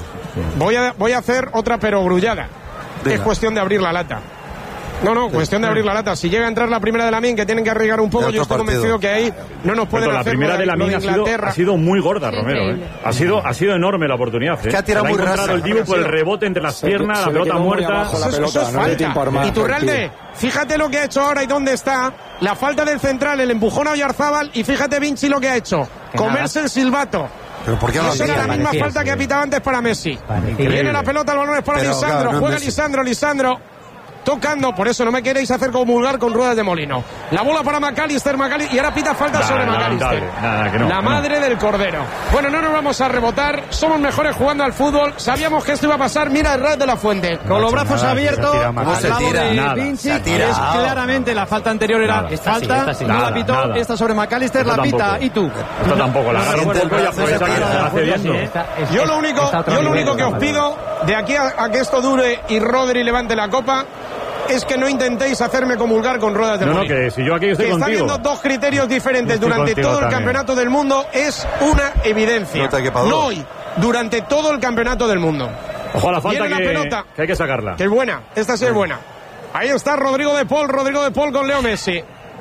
Voy a hacer otra pero grullada. Es cuestión de abrir la lata. Cuestión de abrir la lata. Si llega a entrar la primera de Lamine, que tienen que arriesgar un poco, yo estoy convencido que ahí no nos pueden hacer. La primera de Lamine ha sido muy gorda, Romero. Ha sido enorme la oportunidad. Es que ha tirado muy rasa. El Dibu por el rebote entre las piernas, la pelota muerta. Eso es falta. Iturralde, fíjate lo que ha hecho ahora y dónde está. La falta del central, el empujón a Oyarzábal, y fíjate Vinci lo que ha hecho. Comerse el silbato. ¿Pero por qué no era la misma falta que ha pitado antes para Messi? Viene la pelota, el balón es para Lisandro. Juega Lisandro. Tocando, por eso no me queréis hacer comulgar con ruedas de molino. La bola para McAllister, y ahora pita falta sobre McAllister. La madre del cordero. Bueno, no nos vamos a rebotar, somos mejores jugando al fútbol, sabíamos que esto iba a pasar, mira el Raz de la Fuente. Con los brazos abiertos, al lado de Vinci, que es claramente la falta anterior era falta, no la pitó, esta sobre McAllister, la pita, y tú. Esto tampoco, la agarra un poco y aprovecha que se está cediendo. Yo lo único que os pido, de aquí a que esto dure y Rodri levante la copa, es que no intentéis hacerme comulgar con ruedas de molino. Que si yo aquí estoy contigo. Está habiendo dos criterios diferentes durante todo el campeonato del mundo, es una evidencia. No hoy, durante todo el campeonato del mundo. Ojo a la falta que hay que sacarla. Que es buena, esta sí es buena. Ahí está Rodrigo de Paul con Leo Messi.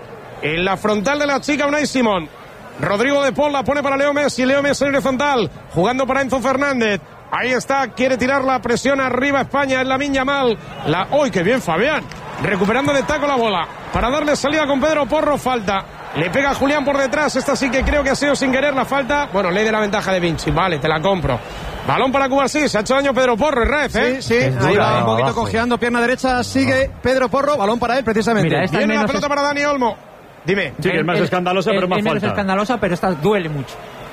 En la frontal de la chica Unai Simón. Rodrigo de Paul la pone para Leo Messi en horizontal, jugando para Enzo Fernández. Ahí está, quiere tirar la presión arriba España, es Lamine Yamal. ¡Uy, qué bien Fabián! Recuperando de taco la bola, para darle salida con Pedro Porro, falta. Le pega a Julián por detrás, esta sí que creo que ha sido sin querer la falta. Bueno, ley de la ventaja de Vinci, vale, te la compro. Balón para Cubarsí, se ha hecho daño Pedro Porro, Sí, ahí va un poquito cojeando, pierna derecha, sigue Pedro Porro, balón para él precisamente. Mira, viene la pelota para Dani Olmo. Dime. Sí, que es más escandalosa, pero más falta. Es escandalosa, pero esta duele mucho.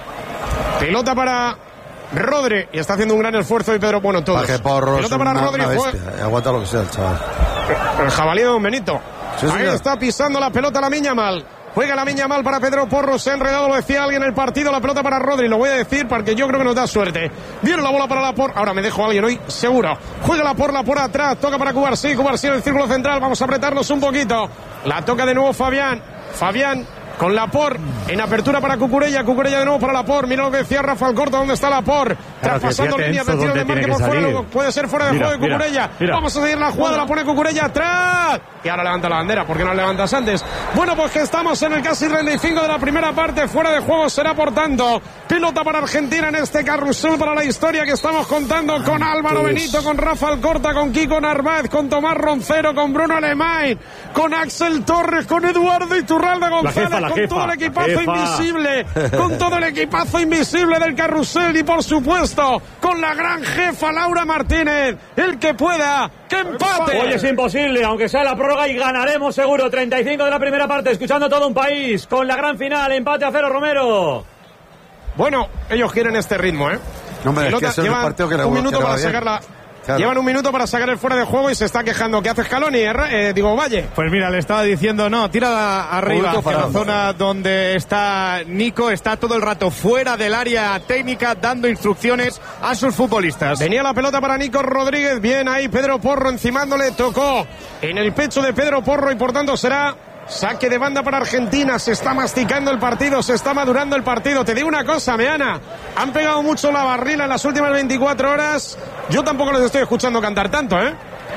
Pelota para Rodri, y está haciendo un gran esfuerzo y Pedro, todos. Pelota para Rodri, aguanta lo que sea el chaval. El jabalí de Don Benito. Ahí está pisando la pelota Lamine Yamal. Juega Lamine Yamal para Pedro Porro, se ha enredado, lo decía alguien en el partido, la pelota para Rodri, lo voy a decir porque yo creo que nos da suerte. Viene la bola para Laporte, ahora me dejo a alguien hoy, seguro. Juega Laporte atrás, toca para Cubarsí en el círculo central, vamos a apretarnos un poquito. La toca de nuevo Fabián con Laporte en apertura para Cucurella de nuevo para Laporte, mira lo que decía Rafael Corta, ¿dónde está Laporte? Traspasando líneas de tiro de marque por fuera, puede ser fuera de juego de Cucurella, vamos a seguir la jugada, la pone Cucurella atrás, y ahora levanta la bandera, ¿por qué no la levantas antes? Bueno, pues que estamos en el casi 35 de la primera parte, fuera de juego será por tanto, pilota para Argentina en este carrusel para la historia que estamos contando con Álvaro Benito, con Rafael Corta, con Kiko Narváez, con Tomás Roncero, con Bruno Alemán, con Axel Torres, con Eduardo Iturralde González, con todo el equipazo invisible, con todo el equipazo invisible del carrusel y por supuesto con la gran jefa Laura Martínez, el que pueda, que empate. Hoy es imposible, aunque sea la prórroga y ganaremos seguro. 35 de la primera parte, escuchando todo un país, con la gran final, empate a 0, Romero. Bueno, ellos quieren este ritmo, ¿eh? No, hombre, es que es un partido que le un minuto que para bien. sacarla. Claro. Llevan un minuto para sacar el fuera de juego y se está quejando. ¿Qué hace Scaloni? Digo, Valle. Pues mira, le estaba diciendo, no, tira arriba, hacia la zona donde está Nico, está todo el rato fuera del área técnica dando instrucciones a sus futbolistas. Venía la pelota para Nico Rodríguez, bien ahí Pedro Porro encimándole, tocó en el pecho de Pedro Porro y por tanto será saque de banda para Argentina. Se está masticando el partido, se está madurando el partido. Te digo una cosa, Meana, han pegado mucho la barrila en las últimas 24 horas. Yo tampoco les estoy escuchando cantar tanto, ¿eh?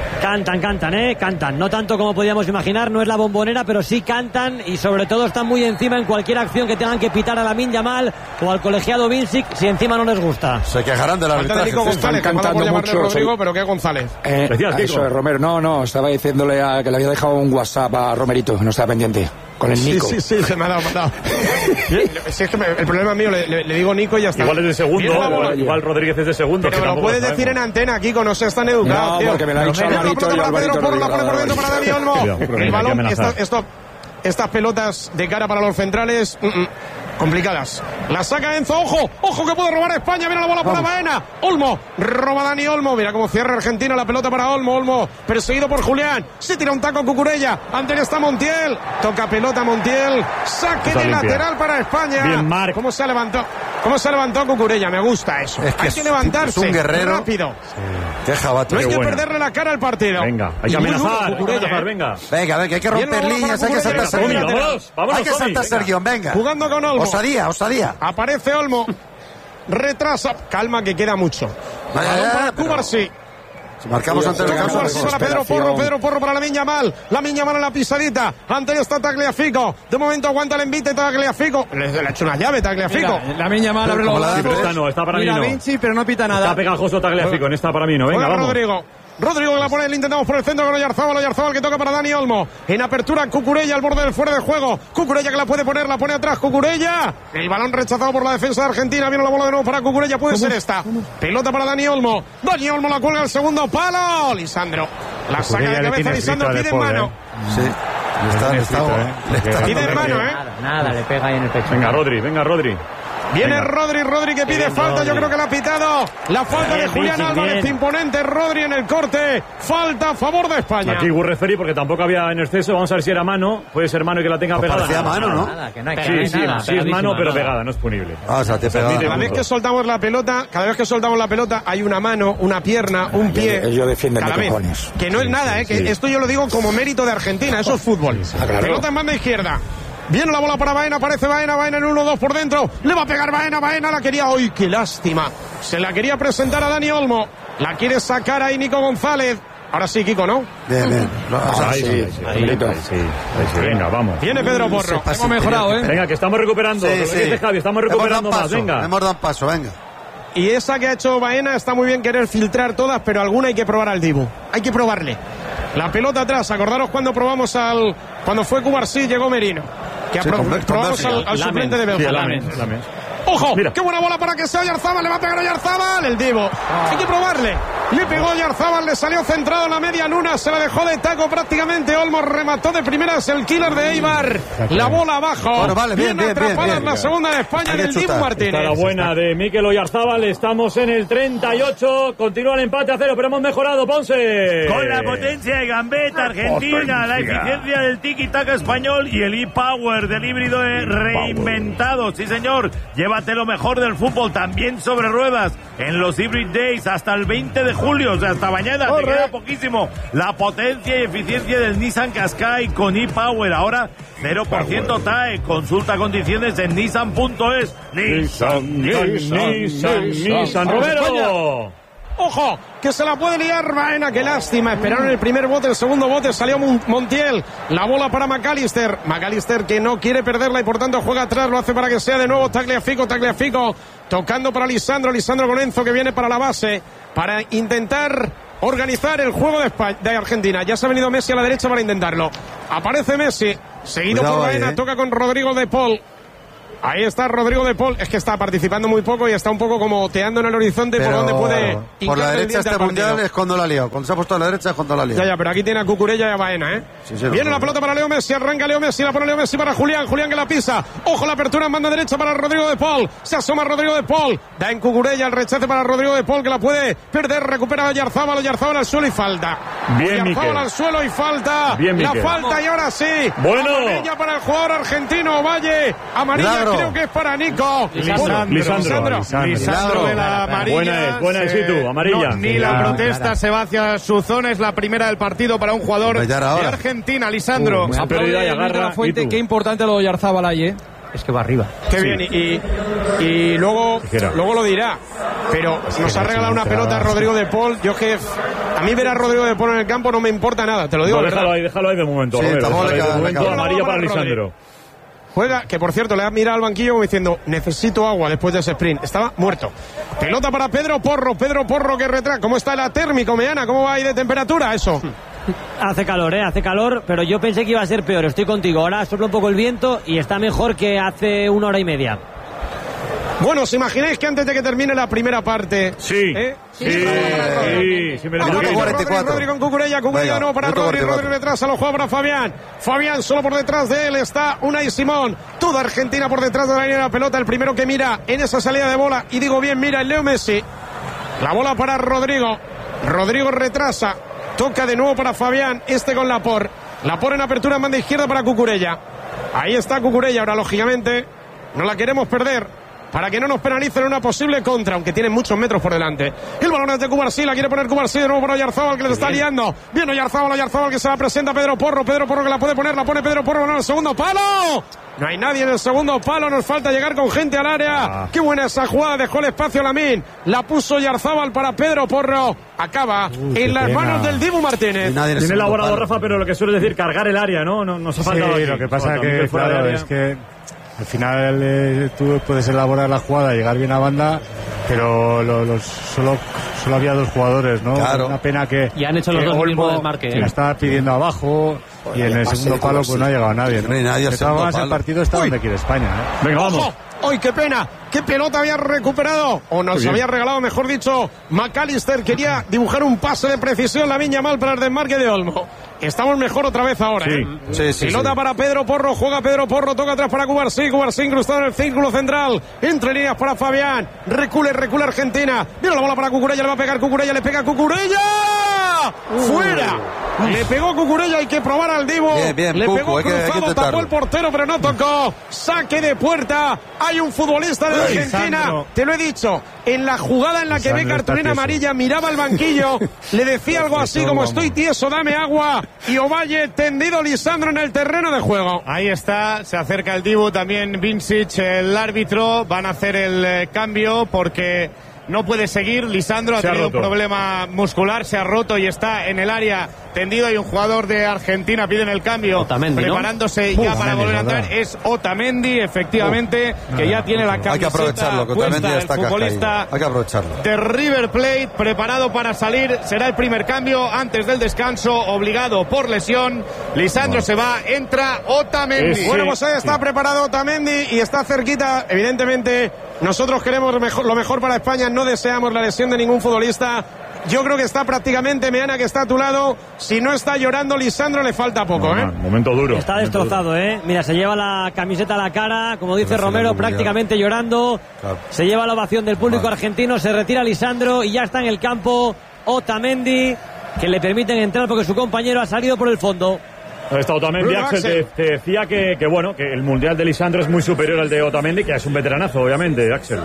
Cantan. No tanto como podíamos imaginar, no es la Bombonera, pero sí cantan y sobre todo están muy encima en cualquier acción que tengan que pitar a Lamine Yamal o al colegiado Vincic si encima no les gusta. Se quejarán del arbitraje. Están cantando mucho. Rodrigo, pero qué González. Eso es Romero. No, estaba diciéndole que le había dejado un WhatsApp a Romerito, no estaba pendiente. Con el Nico. Sí, se me ha dado. Si es que el problema es mío, le digo Nico y ya está. Igual es de segundo, igual Rodríguez es de segundo. Pero me lo puedes decir en antena, Kiko, no se están educados, no, tío. Porque me lo ha dicho Alvarito y Alvarito la pone por dentro para Dani Olmo. El balón, estas pelotas de cara para los centrales, complicadas. La saca Enzo, ojo que puede robar España, mira la bola para Baena. Olmo, roba Dani Olmo, mira cómo cierra Argentina, la pelota para Olmo, perseguido por Julián, se tira un taco Cucurella, ante él está Montiel, toca pelota Montiel, saque de lateral para España. Bien, Marc. ¿Cómo se ha levantado Cucurella? Me gusta eso. Es que hay que levantarse, es un guerrero rápido. Qué jabato. No hay que perderle la cara al partido. Venga, hay que amenazar, venga. Venga, que hay que romper líneas, hay que saltarse el guión. Hay que saltarse el guión, venga. Jugando con Olmo. Osadía. Aparece Olmo. Retrasa. Calma que queda mucho. Para Cubarsí. Si marcamos ante el campo. Para Pedro Porro para Lamine Yamal. Lamine Yamal en la pisadita. Ante él está Tagliafico. De momento aguanta el envite Tagliafico. Le ha hecho una llave Tagliafico. Lamine Yamal abre los brazos. Está para mí, no. Vinci, pero no pita nada. Está pegajoso Tagliafico, está para mí, no. Venga, vamos. Rodrigo que la pone, le intentamos por el centro con Oyarzabal que toca para Dani Olmo. En apertura Cucurella al borde del fuera de juego. Cucurella que la puede poner, la pone atrás Cucurella. El balón rechazado por la defensa de Argentina. Viene la bola de nuevo para Cucurella, puede ser esta. Pelota para Dani Olmo. Dani Olmo la cuelga al segundo palo. Lisandro. La saca de cabeza Lisandro, pide en mano. Sí. Pide en mano, Nada, le pega ahí en el pecho. Venga, Rodri. Viene Rodri que pide falta, yo creo que la ha pitado. La falta de Julián Álvarez, imponente Rodri en el corte. Falta a favor de España. Aquí hubo referí porque tampoco había en exceso. Vamos a ver si era mano. Puede ser mano y que la tenga pegada. Parecía mano, ¿no? Nada, que no hay que sí, es mano, pero pegada, no es punible. O sea, te pegada. Cada vez que soltamos la pelota, hay una mano, una pierna, un pie. Yo defiendo cada vez. Cojones. Que no es nada, que esto yo lo digo como mérito de Argentina, eso es fútbol. Claro. Pelota en banda izquierda. Viene la bola para Baena, aparece Baena en 1-2 por dentro. Le va a pegar Baena, la quería hoy, qué lástima. Se la quería presentar a Dani Olmo. La quiere sacar ahí Nico González. Ahora sí, Kiko, ¿no? Bien. Ahí, venga, vamos. Viene Pedro Porro. Hemos mejorado, Venga, que estamos recuperando. Javi, estamos recuperando más, venga. Hemos dado paso, venga. Y esa que ha hecho Baena está muy bien querer filtrar todas, pero alguna hay que probar al Dibu. Hay que probarle. La pelota atrás, acordaros cuando probamos cuando fue Cubarsí, llegó Merino. Que probamos al suplente de Bélgica. ¡Ojo! Mira. ¡Qué buena bola para que sea Oyarzabal! ¡Le va a pegar Oyarzabal! El Divo. Hay que probarle. Le pegó Oyarzabal, le salió centrado en la media luna, se la dejó de taco prácticamente. Olmo remató de primeras el killer de Eibar. La bola abajo. Bueno, vale, bien. La segunda de España del Dibu Martínez. Está la buena de Mikel Oyarzabal. Estamos en el 38. Continúa el empate a 0, pero hemos mejorado, Ponce. Con la potencia de gambeta argentina, la eficiencia del tiki-taka español y el e-power del híbrido reinventado. Sí, señor. Llévate lo mejor del fútbol también sobre ruedas en los Hybrid Days hasta el 20 de julio, o sea, hasta mañana, te queda poquísimo. La potencia y eficiencia del Nissan Qashqai con e-Power, ahora 0% TAE. Consulta condiciones en nissan.es. Nissan, Romero. ¡Ojo! Que se la puede liar Baena, qué lástima. Esperaron el primer bote, el segundo bote, salió Montiel. La bola para McAllister. McAllister que no quiere perderla y por tanto juega atrás, lo hace para que sea de nuevo Tagliafico. Tocando para Lisandro con Enzo que viene para la base, para intentar organizar el juego de Argentina. Ya se ha venido Messi a la derecha para intentarlo. Aparece Messi, seguido por Baena, toca con Rodrigo de Paul. Ahí está Rodrigo de Paul, es que está participando muy poco y está un poco como oteando en el horizonte. Pero por donde puede. Por la derecha este mundial es cuando la ha liado. Cuando se ha puesto a la derecha es cuando la ha liado. Ya, pero aquí tiene a Cucurella y a Baena, Sí, viene la pelota para Leo Messi, arranca Leo Messi, la pone Leo Messi para Julián que la pisa. Ojo, la apertura en banda derecha para Rodrigo de Paul. Se asoma Rodrigo de Paul. Da en Cucurella el rechace para Rodrigo de Paul que la puede perder. Recupera a Oyarzábal al suelo y falta. Oyarzábal al suelo y falta. Bien, la falta y ahora sí. Bueno. Amarilla para el jugador argentino Valle. Amarilla creo que es para Nico. Lisandro de la amarilla. Buena es, tú, amarilla. Ni la protesta se va hacia su zona, es la primera del partido para un jugador de Argentina, Lisandro. Ha perdido y agarra. Qué importante lo de Oyarzábal ahí, Es que va arriba. Qué bien, y luego lo dirá. Pero nos ha regalado una pelota a Rodrigo de Paul. Yo que a mí ver a Rodrigo de Paul en el campo no me importa nada, te lo digo. Déjalo ahí de momento. Amarilla para Lisandro. Juega, que por cierto le ha mirado al banquillo como diciendo, necesito agua después de ese sprint. Estaba muerto. Pelota para Pedro Porro que retrasa. ¿Cómo está la térmico, Meana? ¿Cómo va ahí de temperatura eso? Hace calor, pero yo pensé que iba a ser peor. Estoy contigo. Ahora sopla un poco el viento y está mejor que hace 1 hora y media. Bueno, ¿os imagináis que antes de que termine la primera parte? Sí. Rodri con Cucurella no para Rodri retrasa, lo juega para Fabián solo por detrás de él está Unai Simón, toda Argentina por detrás de la línea de la pelota, el primero que mira en esa salida de bola, y digo bien, mira el Leo Messi, la bola para Rodrigo retrasa, toca de nuevo para Fabián, con Laporte en apertura en banda izquierda para Cucurella, ahí está Cucurella, ahora lógicamente no la queremos perder para que no nos penalicen una posible contra, aunque tienen muchos metros por delante. El balón es de Cubarsí, la quiere poner Cubarsí de nuevo para Oyarzábal, que le está liando. Viene Oyarzábal que se la presenta a Pedro Porro que la puede poner, la pone Pedro Porro en el segundo palo. No hay nadie en el segundo palo, nos falta llegar con gente al área. Qué buena esa jugada, dejó el espacio a Lamine. La puso Oyarzábal para Pedro Porro. Acaba en las manos del Dibu Martínez. Tiene elaborado Rafa, pero lo que suele decir, cargar el área, ¿no? Nos ha faltado. Sí, lo que pasa que, claro, es que al final tú puedes elaborar la jugada, llegar bien a banda, pero solo había 2 jugadores, ¿no? Claro. Una pena que... Y han hecho los dos mismos desmarques. La estaba pidiendo abajo y en el segundo palo pues no ha llegado nadie, ¿no? De todas maneras, el partido está donde quiere España, ¿eh? Venga, vamos. ¡Ay, qué pena! ¡Qué pelota había recuperado! O nos había regalado, mejor dicho, McAllister. Quería dibujar un pase de precisión, Lamine Yamal para el desmarque de Olmo. Estamos mejor otra vez ahora, pelota para Pedro Porro, juega Pedro Porro, toca atrás para Cubarsí incrustado en el círculo central, entre líneas para Fabián, recula Argentina, viene la bola para Cucurella, le va a pegar Cucurella, le pega Cucurella, fuera, le pegó Cucurella, hay que probar al Divo, bien, le pegó hay cruzado, tapó el portero pero no tocó, saque de puerta, hay un futbolista de Argentina, te lo he dicho, en la jugada en la que ve cartulina amarilla, miraba al banquillo, le decía algo así como estoy tieso, dame agua, y Ovalle tendido Lisandro en el terreno de juego. Ahí está, se acerca el Dibu, también Vincic, el árbitro, van a hacer el cambio porque no puede seguir. Lisandro ha tenido un problema muscular, se ha roto y está en el área tendido. Hay un jugador de Argentina, piden el cambio, Otamendi, preparándose ya para volver a entrar. Es Otamendi, efectivamente, que ya tiene la camiseta. Hay que aprovecharlo, que Otamendi ya está futbolista hay que aprovecharlo. De River Plate, preparado para salir. Será el primer cambio antes del descanso, obligado por lesión. Lisandro se va, entra Otamendi. Bueno, pues ahí está preparado Otamendi y está cerquita, evidentemente. Nosotros queremos lo mejor para España, no deseamos la lesión de ningún futbolista. Yo creo que está prácticamente Meana, que está a tu lado. Si no está llorando Lisandro, le falta poco, Momento duro. Está destrozado, Mira, se lleva la camiseta a la cara, como dice Romero, prácticamente llorando. Claro. Se lleva la ovación del público argentino, se retira Lisandro y ya está en el campo Otamendi, que le permiten entrar porque su compañero ha salido por el fondo. Está Otamendi, Axel, te decía que el mundial de Lisandro es muy superior al de Otamendi, que es un veteranazo, obviamente, Axel.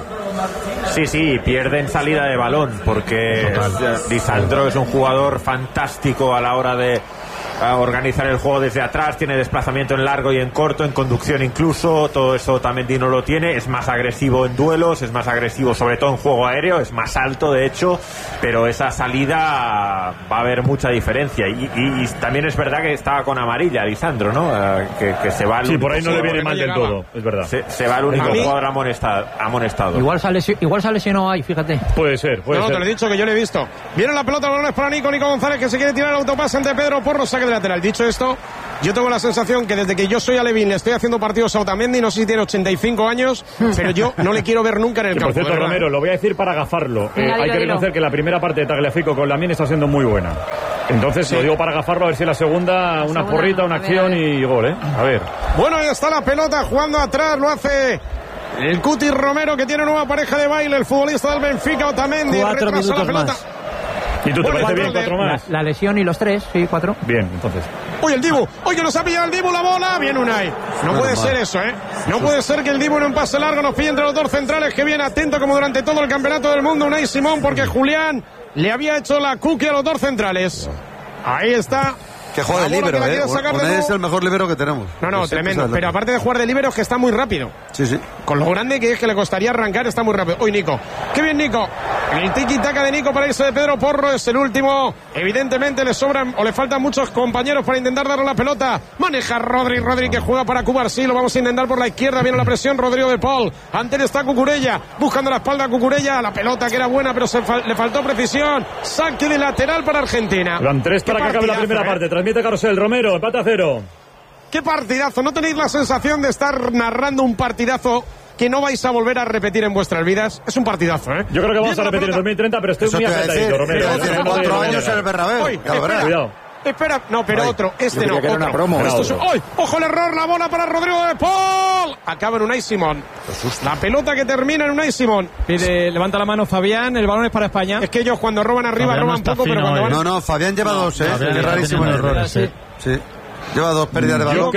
Sí, pierde en salida de balón, porque Lisandro es un jugador fantástico a la hora de organizar el juego desde atrás, tiene desplazamiento en largo y en corto, en conducción incluso, todo eso Otamendi no lo tiene, es más agresivo en duelos, es más agresivo sobre todo en juego aéreo, es más alto de hecho, pero esa salida va a haber mucha diferencia y también es verdad que estaba con amarilla Lisandro, ¿no? Que se va. Sí, por ahí no le viene mal del todo, es verdad. Se va el único jugador amonestado. Igual se lesionó ahí, fíjate. Puede ser. Te lo he dicho que yo le he visto. Viene la pelota, balones para Nico González, que se quiere tirar el autopase ante Pedro Porro, saque de lateral. Dicho esto, yo tengo la sensación que desde que yo soy alevín le estoy haciendo partidos a Otamendi, no sé si tiene 85 años, pero yo no le quiero ver nunca en el campo. Por cierto, Romero, lo voy a decir para agafarlo. Hay que reconocer que la primera parte de Tagliafico con Lamine está siendo muy buena. Entonces, lo digo para agafarlo, a ver si la segunda, una porrita, una acción y gol, ¿eh? A ver. Bueno, ahí está la pelota jugando atrás, lo hace el Cuti Romero, que tiene nueva pareja de baile, el futbolista del Benfica, Otamendi. 4 minutos la pelota. Más. ¿Y tú te parece bien 4 más? La lesión y los 3, sí, 4. Bien, entonces. Oye, el Dibu, que nos ha pillado el Dibu la bola. Bien, Unai. No puede ser eso, ¿eh? No puede ser que el Dibu en un pase largo nos pille entre los dos centrales, que viene atento como durante todo el campeonato del mundo Unai Simón, porque Julián le había hecho la cookie a los dos centrales. Ahí está. Que juega de líbero, Unai es el mejor líbero que tenemos. No, tremendo. Pero aparte de jugar de líbero, es que está muy rápido. Sí. Con lo grande que es que le costaría arrancar, está muy rápido. Uy, Nico. Qué bien, Nico. El tiki-taka de Nico para irse de Pedro Porro es el último. Evidentemente le sobran o le faltan muchos compañeros para intentar darle la pelota. Maneja Rodri que juega para Cubarsí. Lo vamos a intentar por la izquierda. Viene la presión, Rodrigo de Paul. Ante él está Cucurella. Buscando la espalda a Cucurella. La pelota que era buena, pero le faltó precisión. Saque de lateral para Argentina. Van 3 para que acabe la primera parte. Transmite Carrusel. Romero, empate a 0. ¡Qué partidazo! ¿No tenéis la sensación de estar narrando un partidazo que no vais a volver a repetir en vuestras vidas? Es un partidazo, ¿eh? Yo creo que vamos a repetir en 2030, pero estoy muy apretadito, Romero. 4 años en el Bernabéu. Cuidado. Espera, no, pero otro. Este no, otro. ¡Ay! ¡Ojo el error! La bola para Rodrigo de Paul. Acaba en Unai Simón. La pelota que termina en Unai Simón. Levanta la mano Fabián, el balón es para España. Es que ellos cuando roban arriba roban poco, pero cuando van... No, Fabián lleva 2, ¿eh? Es rarísimo el error. Sí. Lleva 2 pérdidas de balón. Yo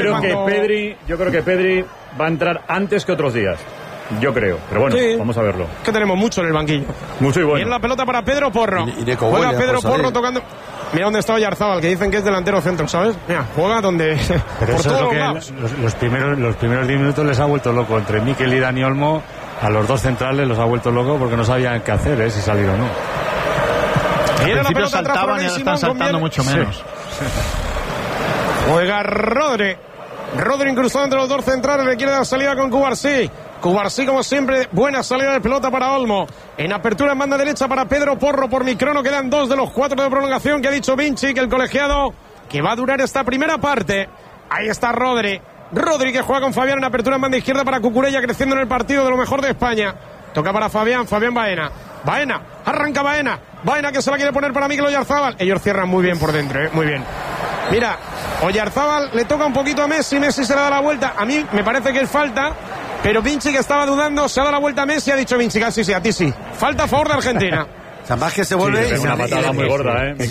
creo que Pedri va a entrar antes que otros días. Yo creo, pero bueno, vamos a verlo. Que tenemos mucho en el banquillo. Mucho y bueno. Viene la pelota para Pedro Porro. Juega Pedro Porro tocando... Mira dónde está Oyarzábal, que dicen que es delantero centro, ¿sabes? Mira, juega donde... Pero eso es lo que los primeros 10 minutos les ha vuelto loco. Entre Mikel y Dani Olmo, a los dos centrales los ha vuelto loco porque no sabían qué hacer, si salir o no. Al principio saltaban y ahora están saltando mucho menos. Sí. Juega Rodri incrustado entre los dos centrales, le quiere dar salida con Cubarsí, como siempre, buena salida de pelota para Olmo. En apertura en banda derecha para Pedro Porro por microno, quedan 2 de los 4 de prolongación que ha dicho Vinci, que el colegiado que va a durar esta primera parte. Ahí está Rodri que juega con Fabián en apertura en banda izquierda para Cucurella, creciendo en el partido de lo mejor de España. Toca para Fabián Baena, arranca Baena que se la quiere poner para Mikel Oyarzábal. Ellos cierran muy bien por dentro, muy bien. Mira, Oyarzábal le toca un poquito a Messi se le da la vuelta. A mí me parece que es falta, pero Vinci, que estaba dudando, se ha dado la vuelta a Messi, ha dicho Vinci, casi sí, a ti sí. Falta a favor de Argentina. Más que se vuelve es una patada muy gorda, ¿eh?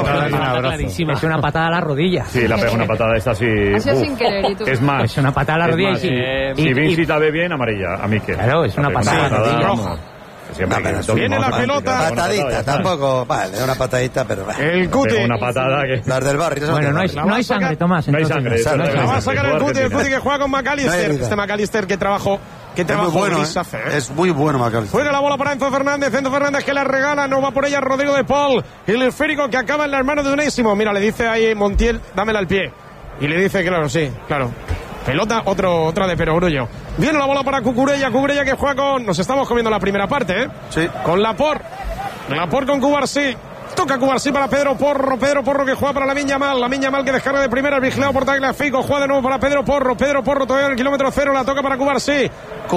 Es una patada a la rodilla. Sí, la pega una patada esta así. Ha sido sin querer, ¿y tú? Es más. Es una patada a la rodilla si Vinci la ve bien, amarilla. A Mikel. Claro, es una patada a la rodilla. Roja. Viene la pelota. Patadita, tampoco. Vale, una patadita, pero. El Cuti. Una patada que. Las del barrio. Bueno, no hay sangre, Tomás. No hay sangre. La va a sacar el Cuti que juega con McAllister. Este McAllister que trabajo bueno, hace, Es muy bueno McAllister. Juega la bola para Enzo Fernández que la regala, no va por ella Rodrigo de Paul. El esférico que acaba en las manos de Unésimo. Mira, le dice ahí Montiel, dámela al pie. Y le dice, claro. Pelota, otra de Perogrullo. Viene la bola para Cucurella que juega con... Nos estamos comiendo la primera parte, ¿eh? Sí. Con Laporte con Cubarsí. Toca Cubarsí para Pedro Porro que juega para Lamine Yamal que descarga de primera, vigilado por Tagliafico, juega de nuevo para Pedro Porro todavía en el kilómetro 0, la toca para Cubarsí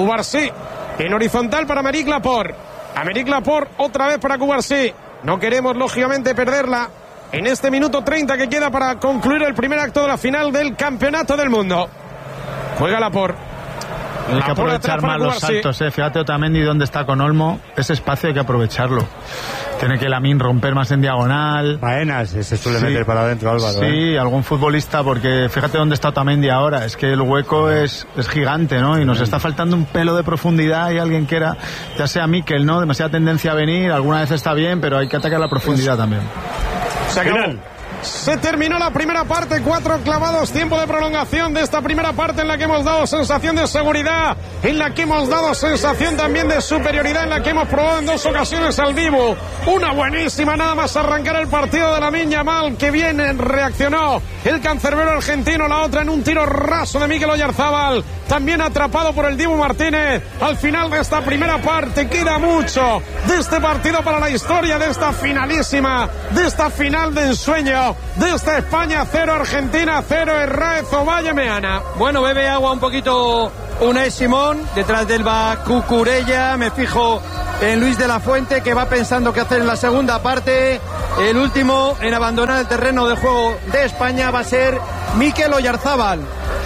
en horizontal para Aymeric Laporte otra vez para Cubarsí. No queremos lógicamente perderla en este minuto 30 que queda para concluir el primer acto de la final del Campeonato del Mundo. Juega Laporte. Hay que aprovechar más los saltos, Fíjate Otamendi dónde está con Olmo. Ese espacio hay que aprovecharlo. Tiene que Lamine romper más en diagonal. Baenas se suele meter para adentro, Álvaro. Sí, algún futbolista, porque fíjate dónde está Otamendi ahora. Es que el hueco es gigante, ¿no? Y nos está faltando un pelo de profundidad. Y alguien que era, ya sea Mikel, ¿no? Demasiada tendencia a venir. Alguna vez está bien, pero hay que atacar la profundidad también. Se acabó. Se terminó la primera parte, 4 clavados, tiempo de prolongación de esta primera parte en la que hemos dado sensación de seguridad, en la que hemos dado sensación también de superioridad, en la que hemos probado en 2 ocasiones al Dibu. Una buenísima, nada más arrancar el partido de Lamine Yamal, que bien reaccionó el cancerbero argentino, la otra en un tiro raso de Mikel Oyarzábal, también atrapado por el Dibu Martínez. Al final de esta primera parte queda mucho de este partido para la historia, de esta finalísima, de esta final de ensueño, de esta España 0, Argentina 0, Herráez Ovalle Meana. Bueno, bebe agua un poquito Unai Simón, detrás del va Cucurella, me fijo en Luis de la Fuente, que va pensando qué hacer en la segunda parte. El último en abandonar el terreno de juego de España va a ser Mikel Oyarzábal.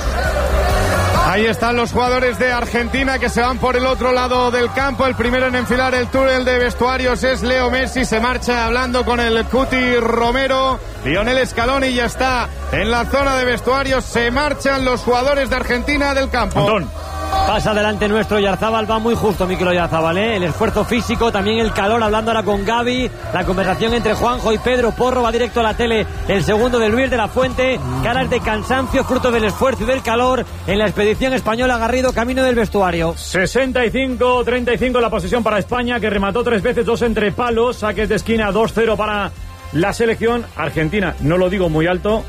Ahí están los jugadores de Argentina que se van por el otro lado del campo. El primero en enfilar el túnel de vestuarios es Leo Messi. Se marcha hablando con el Cuti Romero. Lionel Scaloni ya está en la zona de vestuarios. Se marchan los jugadores de Argentina del campo. Antón. Pasa adelante nuestro Oyarzábal, va muy justo Mikel Oyarzábal, ¿eh? El esfuerzo físico, también el calor, hablando ahora con Gaby, la conversación entre Juanjo y Pedro Porro, va directo a la tele el segundo de Luis de la Fuente, caras de cansancio, fruto del esfuerzo y del calor en la expedición española. Garrido, camino del vestuario. 65-35 la posesión para España, que remató 3 veces, 2 entre palos, saques de esquina, 2-0 para la selección. Argentina, no lo digo muy alto,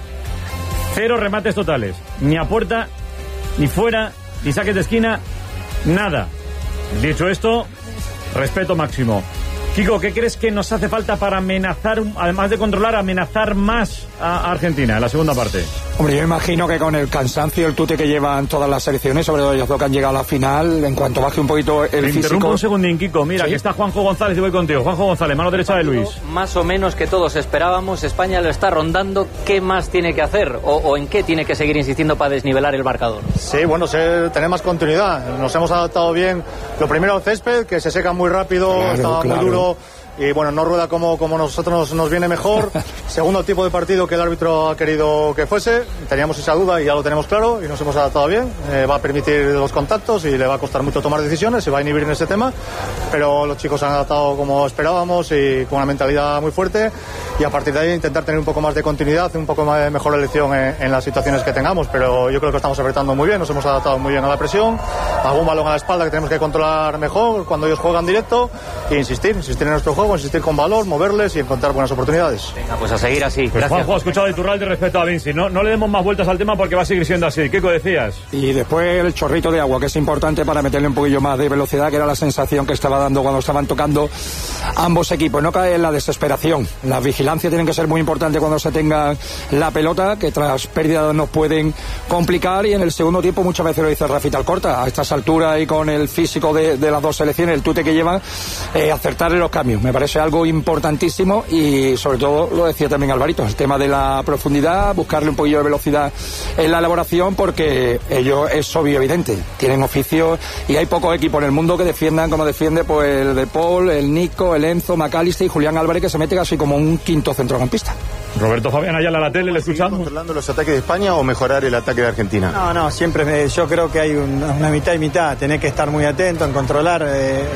0 remates totales, ni a puerta, ni fuera, ni saques de esquina, nada. Dicho esto, respeto máximo. Kiko, ¿qué crees que nos hace falta para amenazar, además de controlar, amenazar más a Argentina en la segunda parte? Hombre, yo imagino que con el cansancio, el tute que llevan todas las selecciones, sobre todo ellos que han llegado a la final, en cuanto baje un poquito el físico... Interrumpo un segundín, Kiko. Mira, ¿sí? Que está Juanjo González y voy contigo. Juanjo González, mano derecha de Luis. Más o menos que todos esperábamos, España lo está rondando. ¿Qué más tiene que hacer? ¿O en qué tiene que seguir insistiendo para desnivelar el marcador? Sí, bueno, tener más continuidad. Nos hemos adaptado bien. Lo primero, el césped, que se seca muy rápido, estaba muy duro. Y bueno, no rueda como nosotros nos viene mejor. Segundo tipo de partido que el árbitro ha querido que fuese. Teníamos esa duda y ya lo tenemos claro y nos hemos adaptado bien. Va a permitir los contactos y le va a costar mucho tomar decisiones, se va a inhibir en ese tema. Pero los chicos se han adaptado como esperábamos y con una mentalidad muy fuerte. Y a partir de ahí intentar tener un poco más de continuidad, un poco más de mejor elección en las situaciones que tengamos. Pero yo creo que estamos apretando muy bien, nos hemos adaptado muy bien a la presión. Algún balón a la espalda que tenemos que controlar mejor cuando ellos juegan directo. E insistir en nuestro juego. Insistir con valor, moverles y encontrar buenas oportunidades. Venga, pues a seguir así. Pues Juanjo ha escuchado de Iturralde respecto a Vinci. No le demos más vueltas al tema porque va a seguir siendo así. ¿Qué decías? Y después el chorrito de agua, que es importante para meterle un poquillo más de velocidad, que era la sensación que estaba dando cuando estaban tocando ambos equipos. No cae en la desesperación. La vigilancia tiene que ser muy importante cuando se tenga la pelota, que tras pérdidas nos pueden complicar. Y en el segundo tiempo muchas veces lo dice Rafita Alcorta, a estas alturas y con el físico de las dos selecciones, el tute que llevan, acertarle los cambios. Me parece algo importantísimo y sobre todo lo decía también Alvarito, el tema de la profundidad, buscarle un poquillo de velocidad en la elaboración, porque ellos es obvio evidente, tienen oficio y hay pocos equipos en el mundo que defiendan como defiende pues el De Paul, el Nico, el Enzo, McAllister y Julián Álvarez, que se mete casi como un quinto centrocampista. Roberto Fabián Ayala, la tele, le escuchamos. ¿Controlando los ataques de España o mejorar el ataque de Argentina? No, siempre yo creo que hay una mitad y mitad. Tenés que estar muy atento en controlar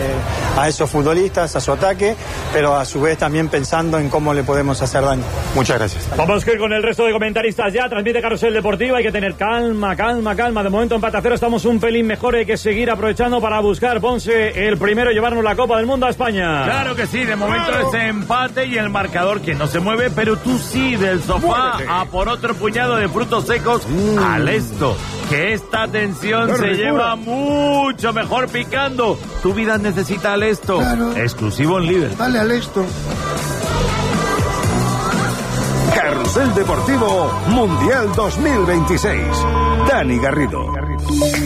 a esos futbolistas, a su ataque, pero a su vez también pensando en cómo le podemos hacer daño. Muchas gracias. Vamos que con el resto de comentaristas ya. Transmite Carrusel Deportivo. Hay que tener calma. De momento empate a 0. Estamos un pelín mejor. Hay que seguir aprovechando para buscar, Ponce, el primero, llevarnos la Copa del Mundo a España. Claro que sí. De momento ese empate y el marcador que no se mueve, pero tú sí, del sofá a por otro puñado de frutos secos al esto. Que esta tensión se lleva mucho mejor picando. Tu vida necesita al esto. Claro. Exclusivo en Lidl. Dale al esto. Carrusel Deportivo Mundial 2026. Dani Garrido.